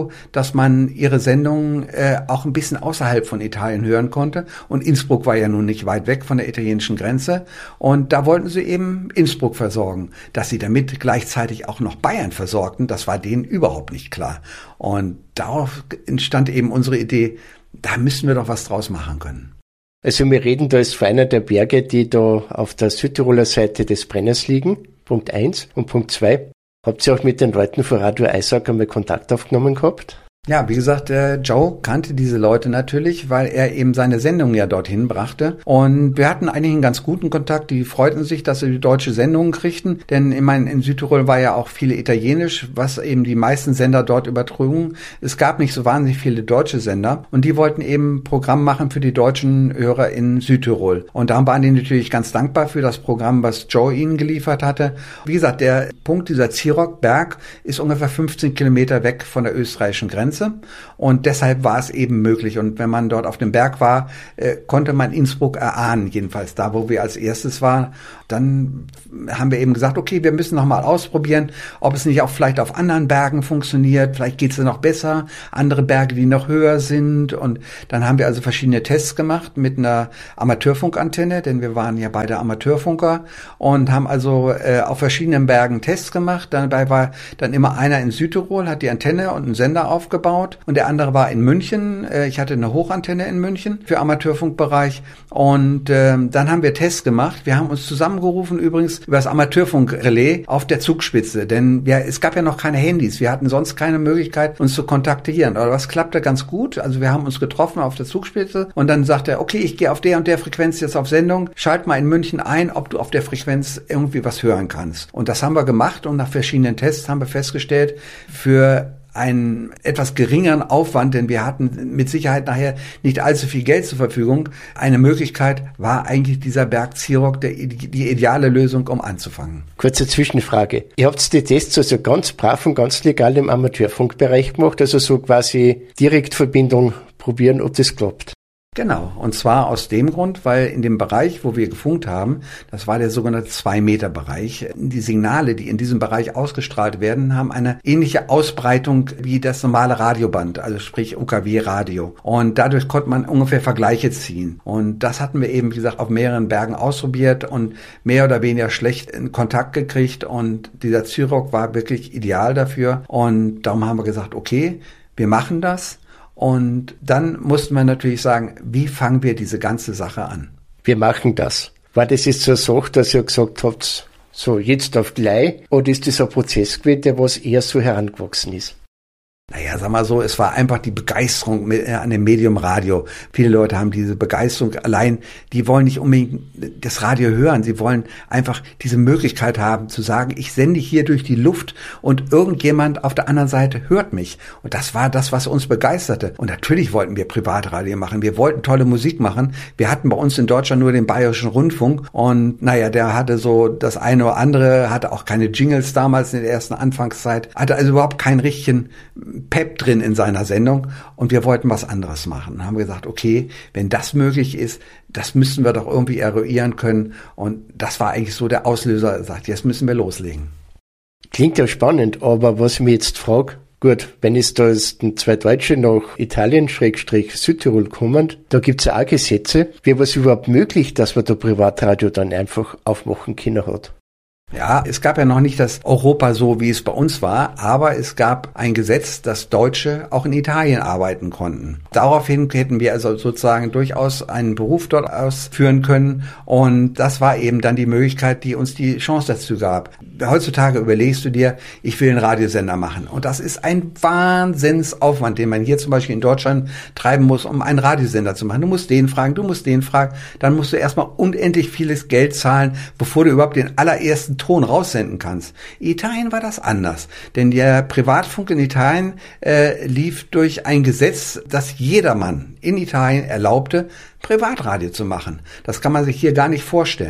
so, dass man ihre Sendungen äh, auch ein bisschen außerhalb von Italien hören konnte. Und Innsbruck war ja nun nicht weit weg von der italienischen Grenze. Und da wollten sie eben Innsbruck versorgen. Dass sie damit gleichzeitig auch noch Bayern versorgten, das war denen überhaupt nicht klar. Und darauf entstand eben unsere Idee, da müssen wir doch was draus machen können. Also wir reden da jetzt von einer der Berge, die da auf der Südtiroler Seite des Brenners liegen, Punkt eins. Und Punkt zwei, habt ihr auch mit den Leuten von Radio Eisack einmal Kontakt aufgenommen gehabt? Ja, wie gesagt, der Joe kannte diese Leute natürlich, weil er eben seine Sendung ja dorthin brachte. Und wir hatten eigentlich einen ganz guten Kontakt. Die freuten sich, dass sie die deutsche Sendungen kriegten. Denn ich meine, in Südtirol war ja auch viel Italienisch, was eben die meisten Sender dort übertrugen. Es gab nicht so wahnsinnig viele deutsche Sender. Und die wollten eben Programm machen für die deutschen Hörer in Südtirol. Und da waren die natürlich ganz dankbar für das Programm, was Joe ihnen geliefert hatte. Wie gesagt, der Punkt dieser Zierok-Berg ist ungefähr fünfzehn Kilometer weg von der österreichischen Grenze. Und deshalb war es eben möglich. Und wenn man dort auf dem Berg war, äh, konnte man Innsbruck erahnen, jedenfalls da, wo wir als erstes waren. Dann haben wir eben gesagt, okay, wir müssen noch mal ausprobieren, ob es nicht auch vielleicht auf anderen Bergen funktioniert. Vielleicht geht es ja noch besser. Andere Berge, die noch höher sind. Und dann haben wir also verschiedene Tests gemacht mit einer Amateurfunkantenne, denn wir waren ja beide Amateurfunker und haben also äh, auf verschiedenen Bergen Tests gemacht. Dabei war dann immer einer in Südtirol, hat die Antenne und einen Sender aufgebaut und der andere war in München. Äh, ich hatte eine Hochantenne in München für Amateurfunkbereich und äh, dann haben wir Tests gemacht. Wir haben uns zusammengerufen übrigens über das Amateurfunkrelais auf der Zugspitze, denn wir, es gab ja noch keine Handys. Wir hatten sonst keine Möglichkeit, uns zu kontaktieren. Aber das klappte ganz gut. Also wir haben uns getroffen auf der Zugspitze und dann sagte er, okay, ich gehe auf der und der Frequenz jetzt auf Sendung. Schalt mal in München ein, ob du auf der Frequenz irgendwie was hören kannst. Und das haben wir gemacht und nach verschiedenen Tests haben wir festgestellt, für einen etwas geringeren Aufwand, denn wir hatten mit Sicherheit nachher nicht allzu viel Geld zur Verfügung. Eine Möglichkeit war eigentlich dieser Berg Zierok der, die ideale Lösung, um anzufangen. Kurze Zwischenfrage. Ihr habt die Tests also ganz brav und ganz legal im Amateurfunkbereich gemacht, also so quasi Direktverbindung probieren, ob das klappt. Genau, und zwar aus dem Grund, weil in dem Bereich, wo wir gefunkt haben, das war der sogenannte zwei Meter Bereich, die Signale, die in diesem Bereich ausgestrahlt werden, haben eine ähnliche Ausbreitung wie das normale Radioband, also sprich U K W-Radio. Und dadurch konnte man ungefähr Vergleiche ziehen. Und das hatten wir eben, wie gesagt, auf mehreren Bergen ausprobiert und mehr oder weniger schlecht in Kontakt gekriegt. Und dieser Zierok war wirklich ideal dafür. Und darum haben wir gesagt, okay, wir machen das. Und dann mussten wir natürlich sagen, wie fangen wir diese ganze Sache an? Wir machen das. War das jetzt so eine Sache, dass ihr gesagt habt, so jetzt auf gleich, oder ist das ein Prozess gewesen, der was eher so herangewachsen ist? Naja, sag mal so, es war einfach die Begeisterung mit, äh, an dem Medium Radio. Viele Leute haben diese Begeisterung allein, die wollen nicht unbedingt das Radio hören, sie wollen einfach diese Möglichkeit haben zu sagen, ich sende hier durch die Luft und irgendjemand auf der anderen Seite hört mich. Und das war das, was uns begeisterte. Und natürlich wollten wir Privatradio machen, wir wollten tolle Musik machen. Wir hatten bei uns in Deutschland nur den Bayerischen Rundfunk und naja, der hatte so das eine oder andere, hatte auch keine Jingles damals in der ersten Anfangszeit, hatte also überhaupt keinen richtigen Pep drin in seiner Sendung und wir wollten was anderes machen. Und haben gesagt, okay, wenn das möglich ist, das müssen wir doch irgendwie eruieren können. Und das war eigentlich so der Auslöser, er sagt, jetzt müssen wir loslegen. Klingt ja spannend, aber was ich mich jetzt frage, gut, wenn es da jetzt zwei Deutsche nach Italien, Schrägstrich Südtirol kommen, da gibt's ja auch Gesetze. Wie war es überhaupt möglich, dass man da Privatradio dann einfach aufmachen können hat? Ja, es gab ja noch nicht das Europa so, wie es bei uns war, aber es gab ein Gesetz, dass Deutsche auch in Italien arbeiten konnten. Daraufhin hätten wir also sozusagen durchaus einen Beruf dort ausführen können und das war eben dann die Möglichkeit, die uns die Chance dazu gab. Heutzutage überlegst du dir, ich will einen Radiosender machen und das ist ein Wahnsinnsaufwand, den man hier zum Beispiel in Deutschland treiben muss, um einen Radiosender zu machen. Du musst den fragen, du musst den fragen, dann musst du erstmal unendlich vieles Geld zahlen, bevor du überhaupt den allerersten Ton raussenden kannst. In Italien war das anders, denn der Privatfunk in Italien äh, lief durch ein Gesetz, das jedermann in Italien erlaubte, Privatradio zu machen. Das kann man sich hier gar nicht vorstellen.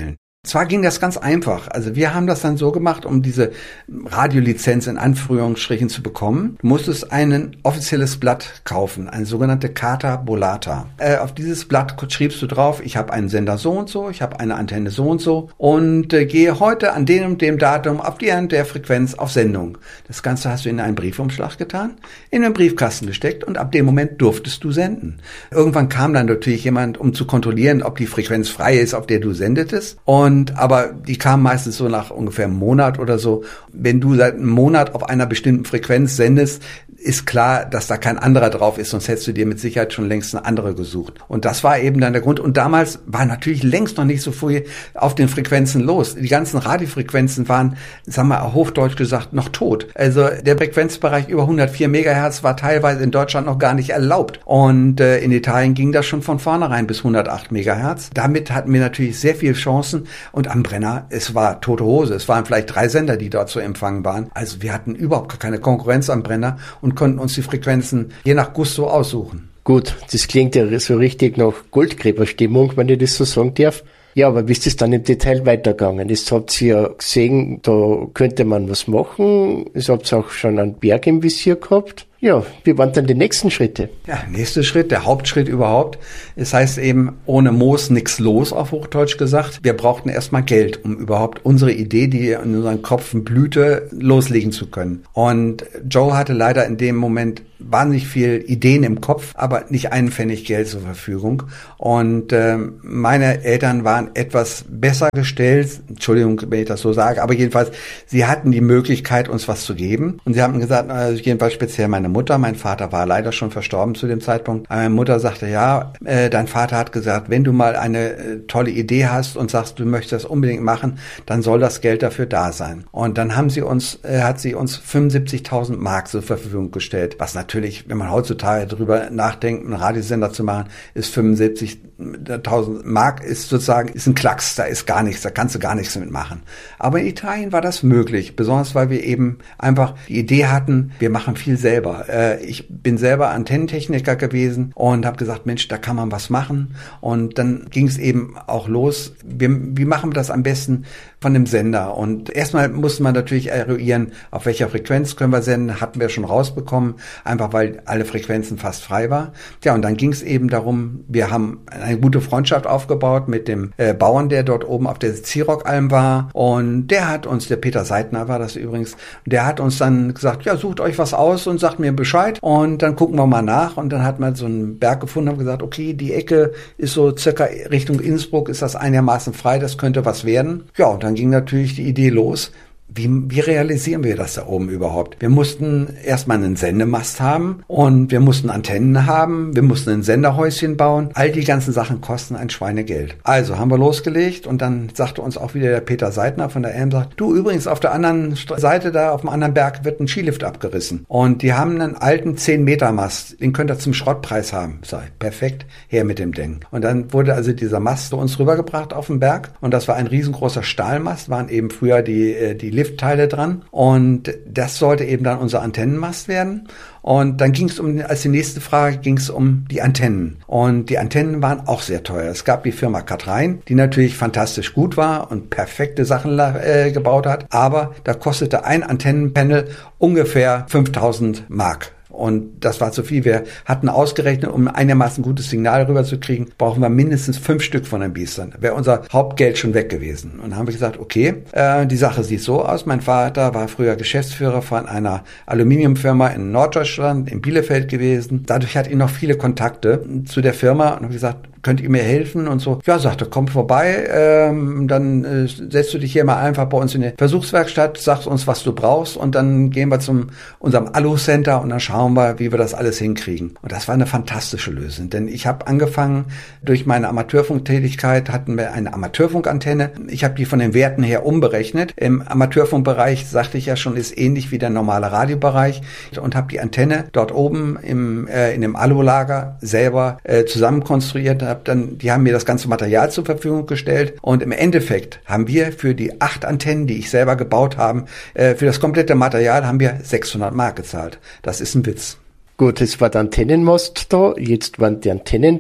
Zwar ging das ganz einfach. Also wir haben das dann so gemacht, um diese Radiolizenz in Anführungsstrichen zu bekommen. Du musstest ein offizielles Blatt kaufen, eine sogenannte Carta Bollata. Äh, auf dieses Blatt schriebst du drauf, ich habe einen Sender so und so, ich habe eine Antenne so und so und äh, gehe heute an dem und dem Datum auf die und der Frequenz auf Sendung. Das Ganze hast du in einen Briefumschlag getan, in den Briefkasten gesteckt und ab dem Moment durftest du senden. Irgendwann kam dann natürlich jemand, um zu kontrollieren, ob die Frequenz frei ist, auf der du sendetest. Und aber die kamen meistens so nach ungefähr einem Monat oder so. Wenn du seit einem Monat auf einer bestimmten Frequenz sendest, ist klar, dass da kein anderer drauf ist, sonst hättest du dir mit Sicherheit schon längst eine andere gesucht. Und das war eben dann der Grund. Und damals war natürlich längst noch nicht so viel auf den Frequenzen los. Die ganzen Radiofrequenzen waren, sagen wir hochdeutsch gesagt, noch tot. Also der Frequenzbereich über hundertvier Megahertz war teilweise in Deutschland noch gar nicht erlaubt. Und äh, in Italien ging das schon von vornherein bis hundertacht Megahertz. Damit hatten wir natürlich sehr viele Chancen. Und am Brenner, es war tote Hose. Es waren vielleicht drei Sender, die dort zu empfangen waren. Also wir hatten überhaupt keine Konkurrenz am Brenner und konnten uns die Frequenzen je nach Gusto aussuchen. Gut, das klingt ja so richtig nach Goldgräberstimmung, wenn ich das so sagen darf. Ja, aber wie ist das dann im Detail weitergegangen? Jetzt habt ihr ja gesehen, da könnte man was machen. Jetzt habt ihr auch schon einen Berg im Visier gehabt. Ja, wie waren dann die nächsten Schritte? Ja, nächster Schritt, der Hauptschritt überhaupt. Es heißt eben, ohne Moos nix los, auf Hochdeutsch gesagt. Wir brauchten erstmal Geld, um überhaupt unsere Idee, die in unseren Köpfen blühte, loslegen zu können. Und Joe hatte leider in dem Moment wahnsinnig viel Ideen im Kopf, aber nicht einen Pfennig Geld zur Verfügung. Und äh, meine Eltern waren etwas besser gestellt, Entschuldigung, wenn ich das so sage, aber jedenfalls, sie hatten die Möglichkeit, uns was zu geben. Und sie haben gesagt, also jedenfalls speziell meine Mutter, mein Vater war leider schon verstorben zu dem Zeitpunkt. Meine Mutter sagte, ja, äh, dein Vater hat gesagt, wenn du mal eine äh, tolle Idee hast und sagst, du möchtest das unbedingt machen, dann soll das Geld dafür da sein. Und dann haben sie uns, äh, hat sie uns fünfundsiebzigtausend Mark zur Verfügung gestellt, was natürlich, wenn man heutzutage darüber nachdenkt, einen Radiosender zu machen, ist fünfundsiebzigtausend Mark ist sozusagen, ist ein Klacks, da ist gar nichts, da kannst du gar nichts mitmachen. Aber in Italien war das möglich, besonders weil wir eben einfach die Idee hatten, wir machen viel selber. Ich bin selber Antennentechniker gewesen und habe gesagt, Mensch, da kann man was machen. Und dann ging es eben auch los. Wir, wie machen wir das am besten von dem Sender? Und erstmal musste man natürlich eruieren, auf welcher Frequenz können wir senden. Hatten wir schon rausbekommen, einfach weil alle Frequenzen fast frei war. Ja, und dann ging es eben darum, wir haben eine gute Freundschaft aufgebaut mit dem äh, Bauern, der dort oben auf der Zierockalm war. Und der hat uns, der Peter Seidner war das übrigens, der hat uns dann gesagt, ja, sucht euch was aus und sagt mir Bescheid und dann gucken wir mal nach. Und dann hat man so einen Berg gefunden und gesagt, okay, die Ecke ist so circa Richtung Innsbruck, ist das einigermaßen frei, das könnte was werden. Ja, und dann ging natürlich die Idee los. Wie, wie realisieren wir das da oben überhaupt? Wir mussten erstmal einen Sendemast haben und wir mussten Antennen haben, wir mussten ein Senderhäuschen bauen. All die ganzen Sachen kosten ein Schweinegeld. Also haben wir losgelegt und dann sagte uns auch wieder der Peter Seidner von der Elm, sagt, du übrigens auf der anderen Seite da, auf dem anderen Berg wird ein Skilift abgerissen. Und die haben einen alten zehn Meter Mast, den könnt ihr zum Schrottpreis haben. Sag ich, perfekt, her mit dem Ding. Und dann wurde also dieser Mast zu uns rübergebracht auf den Berg und das war ein riesengroßer Stahlmast, waren eben früher die, die Liftteile dran und das sollte eben dann unser Antennenmast werden. Und dann ging es um, als die nächste Frage ging es um die Antennen. Und die Antennen waren auch sehr teuer. Es gab die Firma Kathrein, die natürlich fantastisch gut war und perfekte Sachen äh, gebaut hat. Aber da kostete ein Antennenpanel ungefähr fünftausend Mark. Und das war zu viel. Wir hatten ausgerechnet, um einigermaßen gutes Signal rüberzukriegen, brauchen wir mindestens fünf Stück von den Biestern. Wäre unser Hauptgeld schon weg gewesen. Und dann haben wir gesagt, okay, äh, die Sache sieht so aus. Mein Vater war früher Geschäftsführer von einer Aluminiumfirma in Norddeutschland, in Bielefeld gewesen. Dadurch hat er noch viele Kontakte zu der Firma und habe gesagt, könnt ihr mir helfen und so. Ja, sagte, komm vorbei, ähm, dann äh, setzt du dich hier mal einfach bei uns in die Versuchswerkstatt, sagst uns, was du brauchst und dann gehen wir zum unserem Alu-Center und dann schauen wir, wie wir das alles hinkriegen. Und das war eine fantastische Lösung, denn ich habe angefangen, durch meine Amateurfunktätigkeit hatten wir eine Amateurfunkantenne. Ich habe die von den Werten her umberechnet. Im Amateurfunkbereich, sagte ich ja schon, ist ähnlich wie der normale Radiobereich und habe die Antenne dort oben im äh, in dem Alulager selber äh, zusammen konstruiert. Dann, die haben mir das ganze Material zur Verfügung gestellt und im Endeffekt haben wir für die acht Antennen, die ich selber gebaut habe, äh, für das komplette Material haben wir sechshundert Mark gezahlt. Das ist ein Witz. Gut, jetzt war der Antennenmast da, jetzt waren die Antennen da.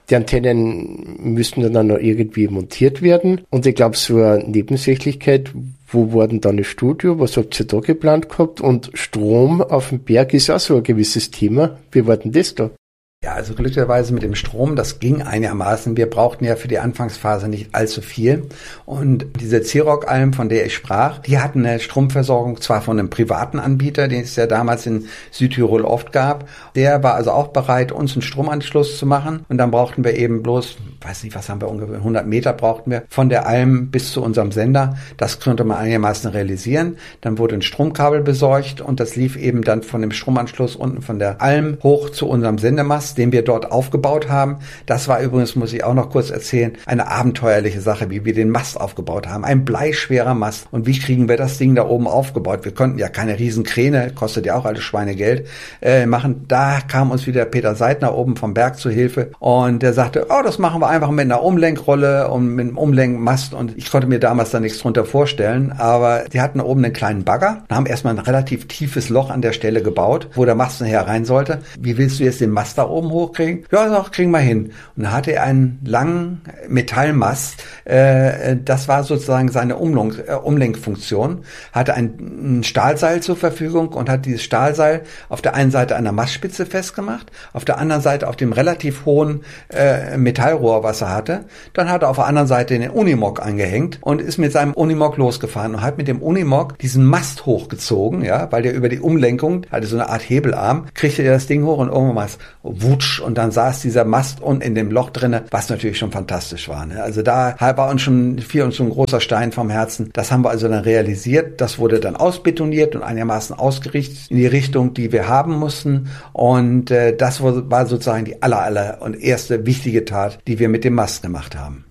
Die Antennen müssten dann noch irgendwie montiert werden. Und ich glaube, so eine Nebensächlichkeit, wo war denn dann das Studio? Was habt ihr da geplant gehabt? Und Strom auf dem Berg ist auch so ein gewisses Thema. Wie war denn das da? Ja, also glücklicherweise mit dem Strom, das ging einigermaßen. Wir brauchten ja für die Anfangsphase nicht allzu viel. Und diese Xerox-Alm, von der ich sprach, die hatten eine Stromversorgung zwar von einem privaten Anbieter, den es ja damals in Südtirol oft gab. Der war also auch bereit, uns einen Stromanschluss zu machen. Und dann brauchten wir eben bloß, weiß nicht, was haben wir, ungefähr hundert Meter brauchten wir, von der Alm bis zu unserem Sender. Das konnte man einigermaßen realisieren. Dann wurde ein Stromkabel besorgt und das lief eben dann von dem Stromanschluss unten von der Alm hoch zu unserem Sendemast, den wir dort aufgebaut haben. Das war übrigens, muss ich auch noch kurz erzählen, eine abenteuerliche Sache, wie wir den Mast aufgebaut haben. Ein bleischwerer Mast. Und wie kriegen wir das Ding da oben aufgebaut? Wir konnten ja keine riesen Kräne, kostet ja auch alles Schweinegeld, äh, machen. Da kam uns wieder Peter Seidner oben vom Berg zu Hilfe und der sagte, oh, das machen wir einfach mit einer Umlenkrolle und mit einem Umlenkmast. Und ich konnte mir damals da nichts drunter vorstellen, aber die hatten oben einen kleinen Bagger und haben erstmal ein relativ tiefes Loch an der Stelle gebaut, wo der Mast nachher rein sollte. Wie willst du jetzt den Mast da oben hochkriegen? Ja, doch, kriegen wir hin. Und dann hatte er einen langen Metallmast, äh, das war sozusagen seine Umlenk, äh, Umlenkfunktion, hatte ein, ein Stahlseil zur Verfügung und hat dieses Stahlseil auf der einen Seite an der Mastspitze festgemacht, auf der anderen Seite auf dem relativ hohen äh, Metallrohr, was er hatte. Dann hat er auf der anderen Seite den Unimog angehängt und ist mit seinem Unimog losgefahren und hat mit dem Unimog diesen Mast hochgezogen, ja, weil der über die Umlenkung hatte so eine Art Hebelarm, kriegte er das Ding hoch und irgendwann mal wutsch und dann saß dieser Mast unten in dem Loch drinne, was natürlich schon fantastisch war. Ne? Also da war uns schon fiel uns so ein großer Stein vom Herzen. Das haben wir also dann realisiert. Das wurde dann ausbetoniert und einigermaßen ausgerichtet in die Richtung, die wir haben mussten. Und äh, das war sozusagen die aller, aller und erste wichtige Tat, die wir mit dem Mast gemacht haben.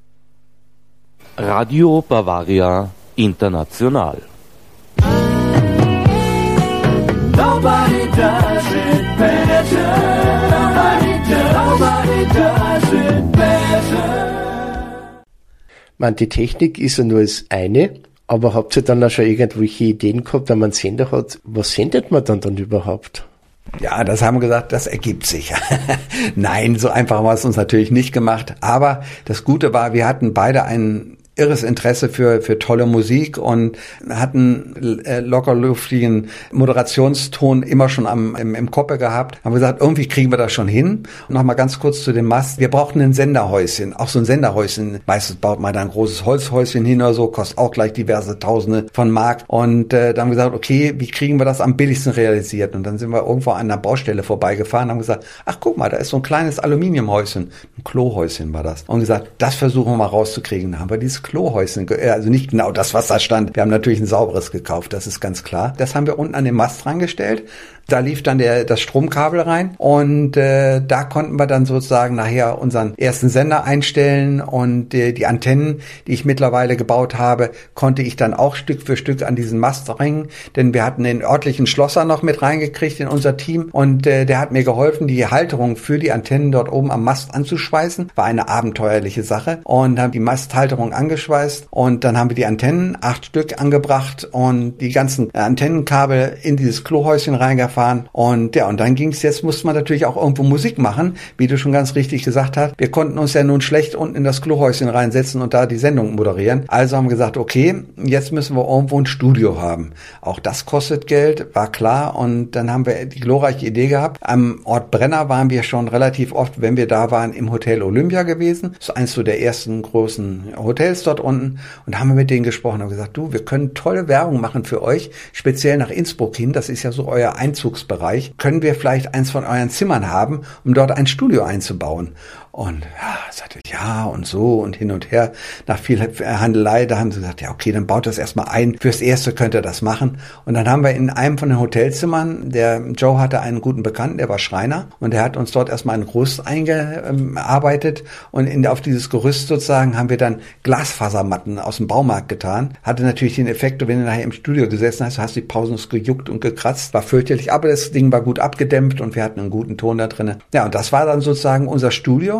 Radio Bavaria International. Nobody does it better. Nobody does, nobody does it better. Man, die Technik ist ja nur das eine, aber habt ihr dann auch schon irgendwelche Ideen gehabt, wenn man einen Sender hat? Was sendet man dann dann überhaupt? Ja, das haben wir gesagt, das ergibt sich. Nein, so einfach war es uns natürlich nicht gemacht. Aber das Gute war, wir hatten beide einen irres Interesse für für tolle Musik und hatten äh, lockerluftigen Moderationston immer schon am im, im Kopf gehabt. Haben gesagt, irgendwie kriegen wir das schon hin. Und noch mal ganz kurz zu dem Mast. Wir brauchten ein Senderhäuschen, auch so ein Senderhäuschen. Meistens baut man da ein großes Holzhäuschen hin oder so, kostet auch gleich diverse Tausende von Mark. Und äh, da haben wir gesagt, okay, wie kriegen wir das am billigsten realisiert? Und dann sind wir irgendwo an einer Baustelle vorbeigefahren und haben gesagt, ach guck mal, da ist so ein kleines Aluminiumhäuschen, ein Klohäuschen war das. Und gesagt, das versuchen wir mal rauszukriegen. Dann haben wir dieses Klohäuschen, also nicht genau das, was da stand. Wir haben natürlich ein sauberes gekauft, das ist ganz klar. Das haben wir unten an den Mast rangestellt. Da lief dann der, das Stromkabel rein und äh, da konnten wir dann sozusagen nachher unseren ersten Sender einstellen und äh, die Antennen, die ich mittlerweile gebaut habe, konnte ich dann auch Stück für Stück an diesen Mast ringen, denn wir hatten den örtlichen Schlosser noch mit reingekriegt in unser Team und äh, der hat mir geholfen, die Halterung für die Antennen dort oben am Mast anzuschweißen. War eine abenteuerliche Sache und haben die Masthalterung angeschweißt und dann haben wir die Antennen, acht Stück angebracht und die ganzen Antennenkabel in dieses Klohäuschen reingefahren. Und ja, und dann ging es, jetzt musste man natürlich auch irgendwo Musik machen, wie du schon ganz richtig gesagt hast. Wir konnten uns ja nun schlecht unten in das Klohäuschen reinsetzen und da die Sendung moderieren. Also haben wir gesagt, okay, jetzt müssen wir irgendwo ein Studio haben. Auch das kostet Geld, war klar. Und dann haben wir die glorreiche Idee gehabt. Am Ort Brenner waren wir schon relativ oft, wenn wir da waren, im Hotel Olympia gewesen. Das ist eins so der ersten großen Hotels dort unten. Und haben wir mit denen gesprochen und gesagt, du, wir können tolle Werbung machen für euch, speziell nach Innsbruck hin. Das ist ja so euer Einzug Bereich, können wir vielleicht eins von euren Zimmern haben, um dort ein Studio einzubauen? Und ja, sagte ja und so und hin und her. Nach viel Handelei, da haben sie gesagt, ja okay, dann baut das erstmal ein. Fürs Erste könnt ihr das machen. Und dann haben wir in einem von den Hotelzimmern, der Joe hatte einen guten Bekannten, der war Schreiner und der hat uns dort erstmal ein Gerüst eingearbeitet und in, auf dieses Gerüst sozusagen haben wir dann Glasfasermatten aus dem Baumarkt getan. Hatte natürlich den Effekt, wenn du nachher im Studio gesessen hast, hast du die Pausen gejuckt und gekratzt, war fürchterlich, aber das Ding war gut abgedämpft und wir hatten einen guten Ton da drin. Ja, und das war dann sozusagen unser Studio.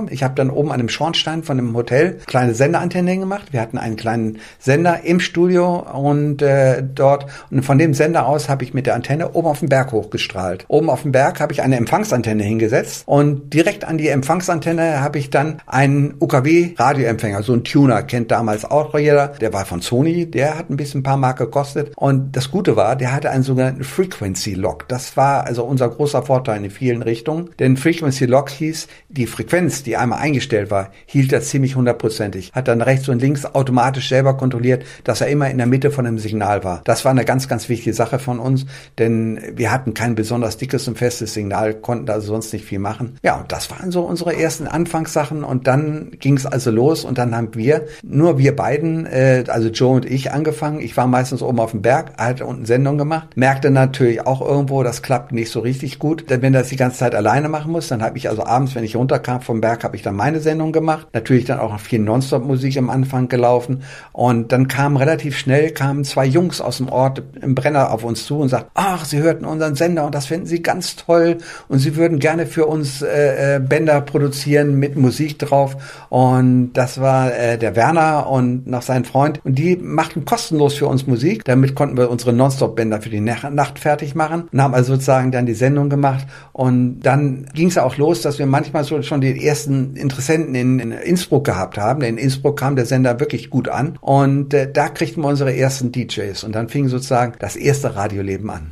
Studio. Ich habe dann oben an dem Schornstein von dem Hotel kleine Senderantenne gemacht. Wir hatten einen kleinen Sender im Studio und äh, dort und von dem Sender aus habe ich mit der Antenne oben auf den Berg hochgestrahlt. Oben auf dem Berg habe ich eine Empfangsantenne hingesetzt und direkt an die Empfangsantenne habe ich dann einen U K W-Radioempfänger, so ein Tuner, kennt damals auch jeder. Der war von Sony, der hat ein bisschen ein paar Mark gekostet und das Gute war, der hatte einen sogenannten Frequency Lock. Das war also unser großer Vorteil in vielen Richtungen, denn Frequency Lock hieß, die Frequenz, die einmal eingestellt war, hielt er ziemlich hundertprozentig. Hat dann rechts und links automatisch selber kontrolliert, dass er immer in der Mitte von dem Signal war. Das war eine ganz, ganz wichtige Sache von uns, denn wir hatten kein besonders dickes und festes Signal, konnten also sonst nicht viel machen. Ja, und das waren so unsere ersten Anfangssachen und dann ging es also los und dann haben wir, nur wir beiden, äh, also Joe und ich, angefangen. Ich war meistens oben auf dem Berg, hatte unten Sendung gemacht, merkte natürlich auch irgendwo, das klappt nicht so richtig gut, denn wenn das die ganze Zeit alleine machen muss, dann habe ich also abends, wenn ich runterkam vom Berg, habe ich dann meine Sendung gemacht. Natürlich dann auch noch viel Nonstop-Musik am Anfang gelaufen und dann kamen relativ schnell, kamen zwei Jungs aus dem Ort im Brenner auf uns zu und sagten, ach, sie hörten unseren Sender und das finden sie ganz toll und sie würden gerne für uns äh, Bänder produzieren mit Musik drauf und das war äh, der Werner und noch sein Freund und die machten kostenlos für uns Musik. Damit konnten wir unsere Nonstop-Bänder für die Nacht fertig machen und haben also sozusagen dann die Sendung gemacht und dann ging es auch los, dass wir manchmal so schon die ersten Interessenten in, in Innsbruck gehabt haben. Denn in Innsbruck kam der Sender wirklich gut an und äh, da kriegten wir unsere ersten D Js und dann fing sozusagen das erste Radioleben an.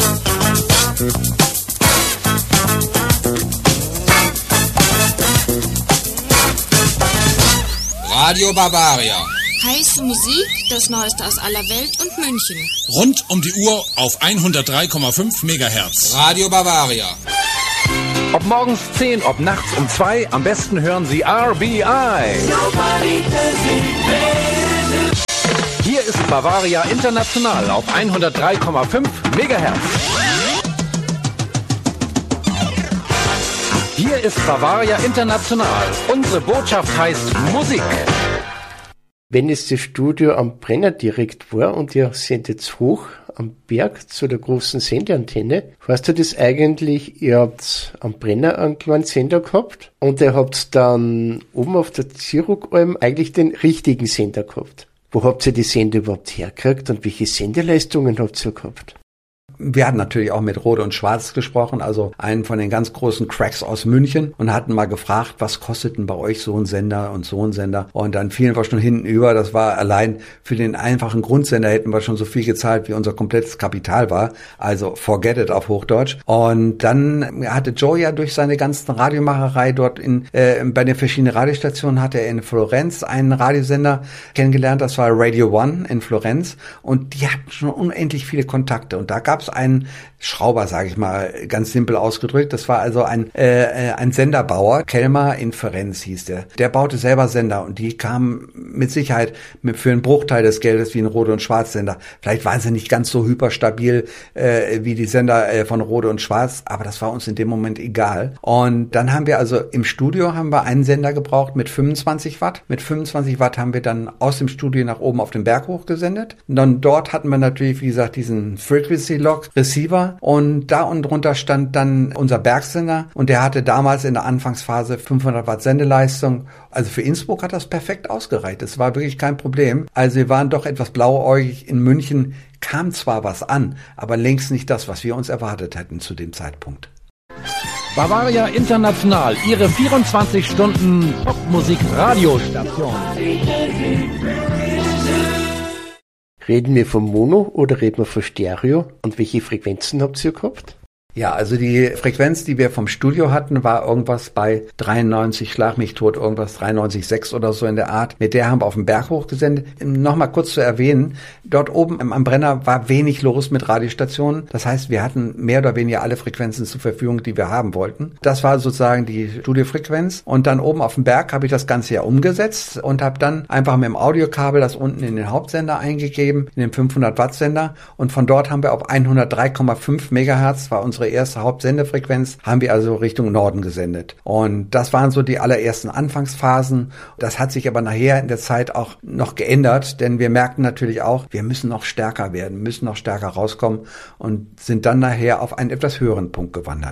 Radio Bavaria. Heiße Musik, das Neueste aus aller Welt und München. Rund um die Uhr auf hundertdrei Komma fünf Megahertz. Radio Bavaria. Ob morgens zehn, ob nachts um zwei, am besten hören Sie R B I. Hier ist Bavaria International auf hundertdrei Komma fünf Megahertz. Hier ist Bavaria International. Unsere Botschaft heißt Musik. Wenn es das Studio am Brenner direkt war und ihr sendet hoch am Berg zu der großen Sendeantenne, heißt du das eigentlich, ihr habt am Brenner einen kleinen Sender gehabt und ihr habt dann oben auf der Zirugalm eigentlich den richtigen Sender gehabt. Wo habt ihr die Sender überhaupt hergekriegt und welche Sendeleistungen habt ihr gehabt? Wir hatten natürlich auch mit Rode und Schwarz gesprochen, also einen von den ganz großen Cracks aus München und hatten mal gefragt, was kostet denn bei euch so ein Sender und so ein Sender? Und dann fielen wir schon hinten über, das war allein für den einfachen Grundsender hätten wir schon so viel gezahlt, wie unser komplettes Kapital war, also forget it auf Hochdeutsch. Und dann hatte Joe ja durch seine ganzen Radiomacherei dort in äh, bei den verschiedenen Radiostationen hatte er in Florenz einen Radiosender kennengelernt, das war Radio One in Florenz und die hatten schon unendlich viele Kontakte und da gab es einen Schrauber, sage ich mal, ganz simpel ausgedrückt. Das war also ein äh, ein Senderbauer, Kelmer in Florenz hieß der. Der baute selber Sender und die kamen mit Sicherheit mit, für einen Bruchteil des Geldes wie ein Rode und Schwarz Sender. Vielleicht waren sie nicht ganz so hyperstabil äh, wie die Sender äh, von Rode und Schwarz, aber das war uns in dem Moment egal. Und dann haben wir also im Studio haben wir einen Sender gebraucht mit fünfundzwanzig Watt. Mit fünfundzwanzig Watt haben wir dann aus dem Studio nach oben auf den Berg hochgesendet. Und dann dort hatten wir natürlich, wie gesagt, diesen Frequency Lock Receiver und da unten drunter stand dann unser Bergsender und der hatte damals in der Anfangsphase fünfhundert Watt Sendeleistung. Also für Innsbruck hat das perfekt ausgereicht. Das war wirklich kein Problem. Also wir waren doch etwas blauäugig. In München kam zwar was an, aber längst nicht das, was wir uns erwartet hätten zu dem Zeitpunkt. Bavaria International, Ihre vierundzwanzig Stunden Popmusik-Radiostation. Reden wir vom Mono oder reden wir von Stereo? Und welche Frequenzen habt ihr gehabt? Ja, also die Frequenz, die wir vom Studio hatten, war irgendwas bei dreiundneunzig, schlag mich tot, irgendwas dreiundneunzig Komma sechs oder so in der Art. Mit der haben wir auf den Berg hochgesendet. Nochmal kurz zu erwähnen, dort oben am Brenner war wenig los mit Radiostationen. Das heißt, wir hatten mehr oder weniger alle Frequenzen zur Verfügung, die wir haben wollten. Das war sozusagen die Studiofrequenz. Und dann oben auf dem Berg habe ich das Ganze ja umgesetzt und habe dann einfach mit dem Audiokabel das unten in den Hauptsender eingegeben, in den fünfhundert Watt Sender. Und von dort haben wir auf hundertdrei Komma fünf Megahertz, war unsere erste Hauptsendefrequenz, haben wir also Richtung Norden gesendet. Und das waren so die allerersten Anfangsphasen. Das hat sich aber nachher in der Zeit auch noch geändert, denn wir merkten natürlich auch, wir müssen noch stärker werden, müssen noch stärker rauskommen und sind dann nachher auf einen etwas höheren Punkt gewandert.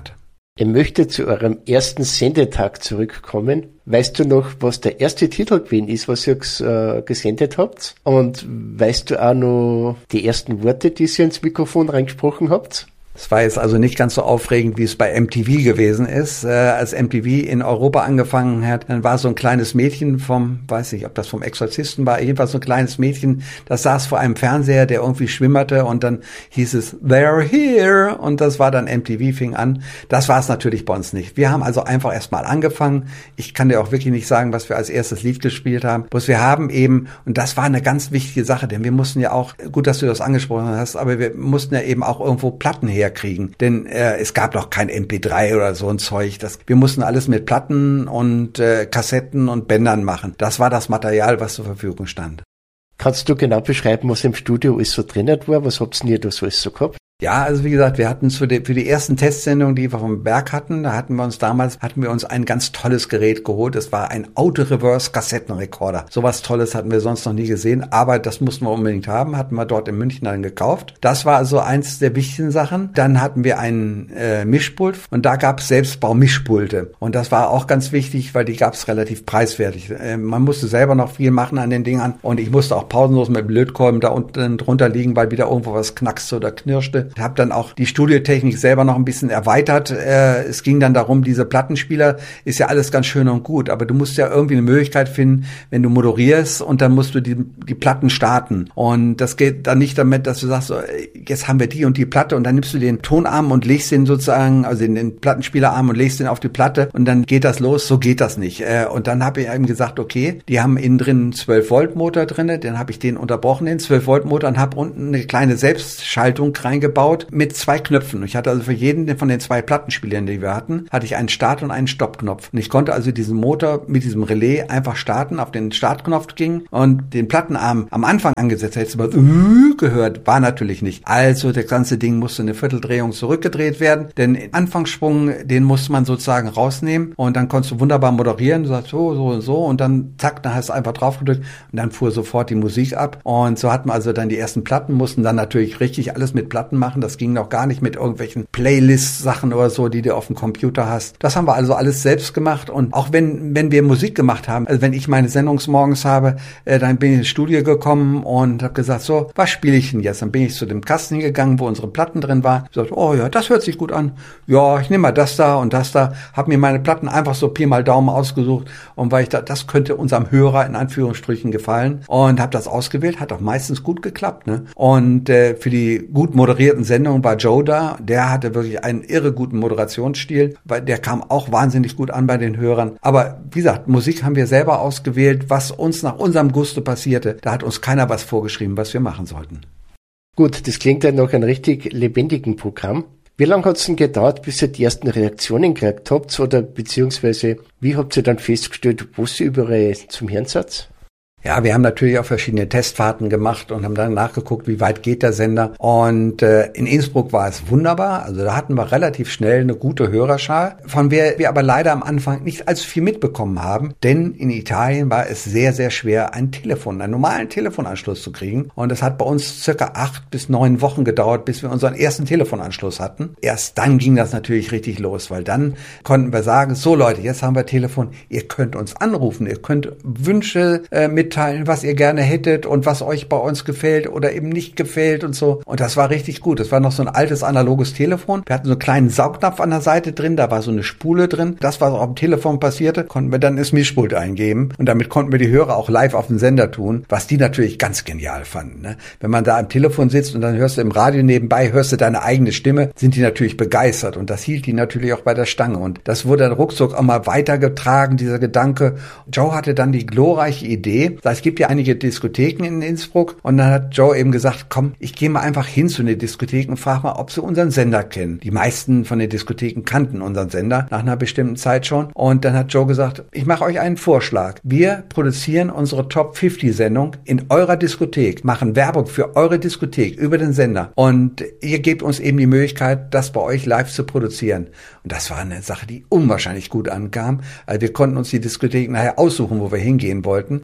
Ich möchte zu eurem ersten Sendetag zurückkommen. Weißt du noch, was der erste Titel gewesen ist, was ihr äh, gesendet habt? Und weißt du auch noch die ersten Worte, die ihr ins Mikrofon reingesprochen habt? Es war jetzt also nicht ganz so aufregend, wie es bei M T V gewesen ist. Äh, als M T V in Europa angefangen hat, dann war so ein kleines Mädchen vom, weiß nicht, ob das vom Exorzisten war, jedenfalls so ein kleines Mädchen, das saß vor einem Fernseher, der irgendwie schwimmerte und dann hieß es, they're here, und das war dann M T V, fing an. Das war es natürlich bei uns nicht. Wir haben also einfach erstmal angefangen. Ich kann dir auch wirklich nicht sagen, was wir als erstes Lied gespielt haben. Bloß wir haben eben, und das war eine ganz wichtige Sache, denn wir mussten ja auch, gut, dass du das angesprochen hast, aber wir mussten ja eben auch irgendwo Platten her kriegen, denn äh, es gab noch kein M P drei oder so ein Zeug. Das, wir mussten alles mit Platten und äh, Kassetten und Bändern machen. Das war das Material, was zur Verfügung stand. Kannst du genau beschreiben, was im Studio alles so drin war? Was habt ihr da so alles so gehabt? Ja, also wie gesagt, wir hatten für die, für die ersten Testsendungen, die wir vom Berg hatten, da hatten wir uns damals, hatten wir uns ein ganz tolles Gerät geholt. Das war ein Auto-Reverse-Kassettenrekorder. Sowas Tolles hatten wir sonst noch nie gesehen, aber das mussten wir unbedingt haben, hatten wir dort in München dann gekauft. Das war also eins der wichtigen Sachen. Dann hatten wir einen äh, Mischpult und da gab es Selbstbau-Mischpulte. Und das war auch ganz wichtig, weil die gab es relativ preiswertig. Äh, man musste selber noch viel machen an den Dingern und ich musste auch pausenlos mit dem Lötkolben da unten drunter liegen, weil wieder irgendwo was knackste oder knirschte. Ich habe dann auch die Studiotechnik selber noch ein bisschen erweitert. Äh, es ging dann darum, diese Plattenspieler ist ja alles ganz schön und gut, aber du musst ja irgendwie eine Möglichkeit finden, wenn du moderierst und dann musst du die, die Platten starten. Und das geht dann nicht damit, dass du sagst, so, jetzt haben wir die und die Platte und dann nimmst du den Tonarm und legst den sozusagen, also den, den Plattenspielerarm und legst den auf die Platte und dann geht das los. So geht das nicht. Äh, und dann habe ich eben gesagt, okay, die haben innen drin einen zwölf Volt Motor drin, dann habe ich den unterbrochen, den zwölf Volt Motor, und habe unten eine kleine Selbstschaltung reingebaut mit zwei Knöpfen. Ich hatte also für jeden von den zwei Plattenspielern, die wir hatten, hatte ich einen Start- und einen Stoppknopf. Und ich konnte also diesen Motor mit diesem Relais einfach starten, auf den Startknopf ging und den Plattenarm am Anfang angesetzt. Hättest du mal gehört, war natürlich nicht. Also das ganze Ding musste eine Vierteldrehung zurückgedreht werden, denn den Anfangssprung, den musste man sozusagen rausnehmen und dann konntest du wunderbar moderieren. Du sagst so, so und so und dann zack, dann hast du einfach drauf gedrückt und dann fuhr sofort die Musik ab. Und so hatten wir also dann die ersten Platten, mussten dann natürlich richtig alles mit Platten machen. Das ging noch gar nicht mit irgendwelchen Playlist-Sachen oder so, die du auf dem Computer hast. Das haben wir also alles selbst gemacht. Und auch wenn wenn wir Musik gemacht haben, also wenn ich meine Sendungs morgens habe, äh, dann bin ich ins Studio gekommen und habe gesagt, so, was spiele ich denn jetzt? Dann bin ich zu dem Kasten gegangen, wo unsere Platten drin waren. Ich sagte, oh ja, das hört sich gut an. Ja, ich nehme mal das da und das da. Habe mir meine Platten einfach so Pi mal Daumen ausgesucht. Und weil ich da, das könnte unserem Hörer in Anführungsstrichen gefallen. Und habe das ausgewählt. Hat auch meistens gut geklappt. Ne? Und äh, für die gut moderierten Sendungen war Joe da. Der hatte wirklich einen irre guten Moderationsstil, weil der kam auch wahnsinnig gut an bei den Hörern. Aber wie gesagt, Musik haben wir selber ausgewählt, was uns nach unserem Gusto passierte. Da hat uns keiner was vorgeschrieben, was wir machen sollten. Gut, das klingt ja nach einem richtig lebendigen Programm. Wie lange hat es denn gedauert, bis ihr die ersten Reaktionen gekriegt habt? Oder beziehungsweise, wie habt ihr dann festgestellt, wo sie überall zum Hören seid? Ja, wir haben natürlich auch verschiedene Testfahrten gemacht und haben dann nachgeguckt, wie weit geht der Sender. Und äh, in Innsbruck war es wunderbar. Also da hatten wir relativ schnell eine gute Hörerschar, von der wir aber leider am Anfang nicht allzu viel mitbekommen haben. Denn in Italien war es sehr, sehr schwer, ein Telefon, einen normalen Telefonanschluss zu kriegen. Und es hat bei uns circa acht bis neun Wochen gedauert, bis wir unseren ersten Telefonanschluss hatten. Erst dann ging das natürlich richtig los, weil dann konnten wir sagen, so Leute, jetzt haben wir Telefon, ihr könnt uns anrufen, ihr könnt Wünsche äh, mit mitteilen, was ihr gerne hättet und was euch bei uns gefällt oder eben nicht gefällt und so. Und das war richtig gut. Das war noch so ein altes analoges Telefon. Wir hatten so einen kleinen Saugnapf an der Seite drin, da war so eine Spule drin. Das, was auf dem Telefon passierte, konnten wir dann ins Mischpult eingeben. Und damit konnten wir die Hörer auch live auf den Sender tun, was die natürlich ganz genial fanden. Ne? Wenn man da am Telefon sitzt und dann hörst du im Radio nebenbei, hörst du deine eigene Stimme, sind die natürlich begeistert. Und das hielt die natürlich auch bei der Stange. Und das wurde dann ruckzuck auch mal weitergetragen, dieser Gedanke. Joe hatte dann die glorreiche Idee, es gibt ja einige Diskotheken in Innsbruck und dann hat Joe eben gesagt, komm, ich gehe mal einfach hin zu den Diskotheken und frage mal, ob sie unseren Sender kennen. Die meisten von den Diskotheken kannten unseren Sender nach einer bestimmten Zeit schon und dann hat Joe gesagt, ich mache euch einen Vorschlag. Wir produzieren unsere Top fünfzig Sendung in eurer Diskothek, machen Werbung für eure Diskothek über den Sender und ihr gebt uns eben die Möglichkeit, das bei euch live zu produzieren. Und das war eine Sache, die unwahrscheinlich gut ankam. Also wir konnten uns die Diskotheken nachher aussuchen, wo wir hingehen wollten. Das war ideal.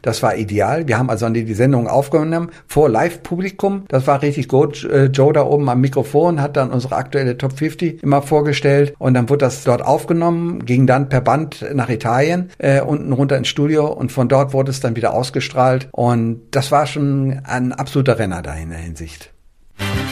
ideal. Wir haben also die, die Sendung aufgenommen vor Live-Publikum. Das war richtig gut. Joe da oben am Mikrofon hat dann unsere aktuelle Top fünfzig immer vorgestellt und dann wurde das dort aufgenommen, ging dann per Band nach Italien, äh, unten runter ins Studio und von dort wurde es dann wieder ausgestrahlt und das war schon ein absoluter Renner da in der Hinsicht.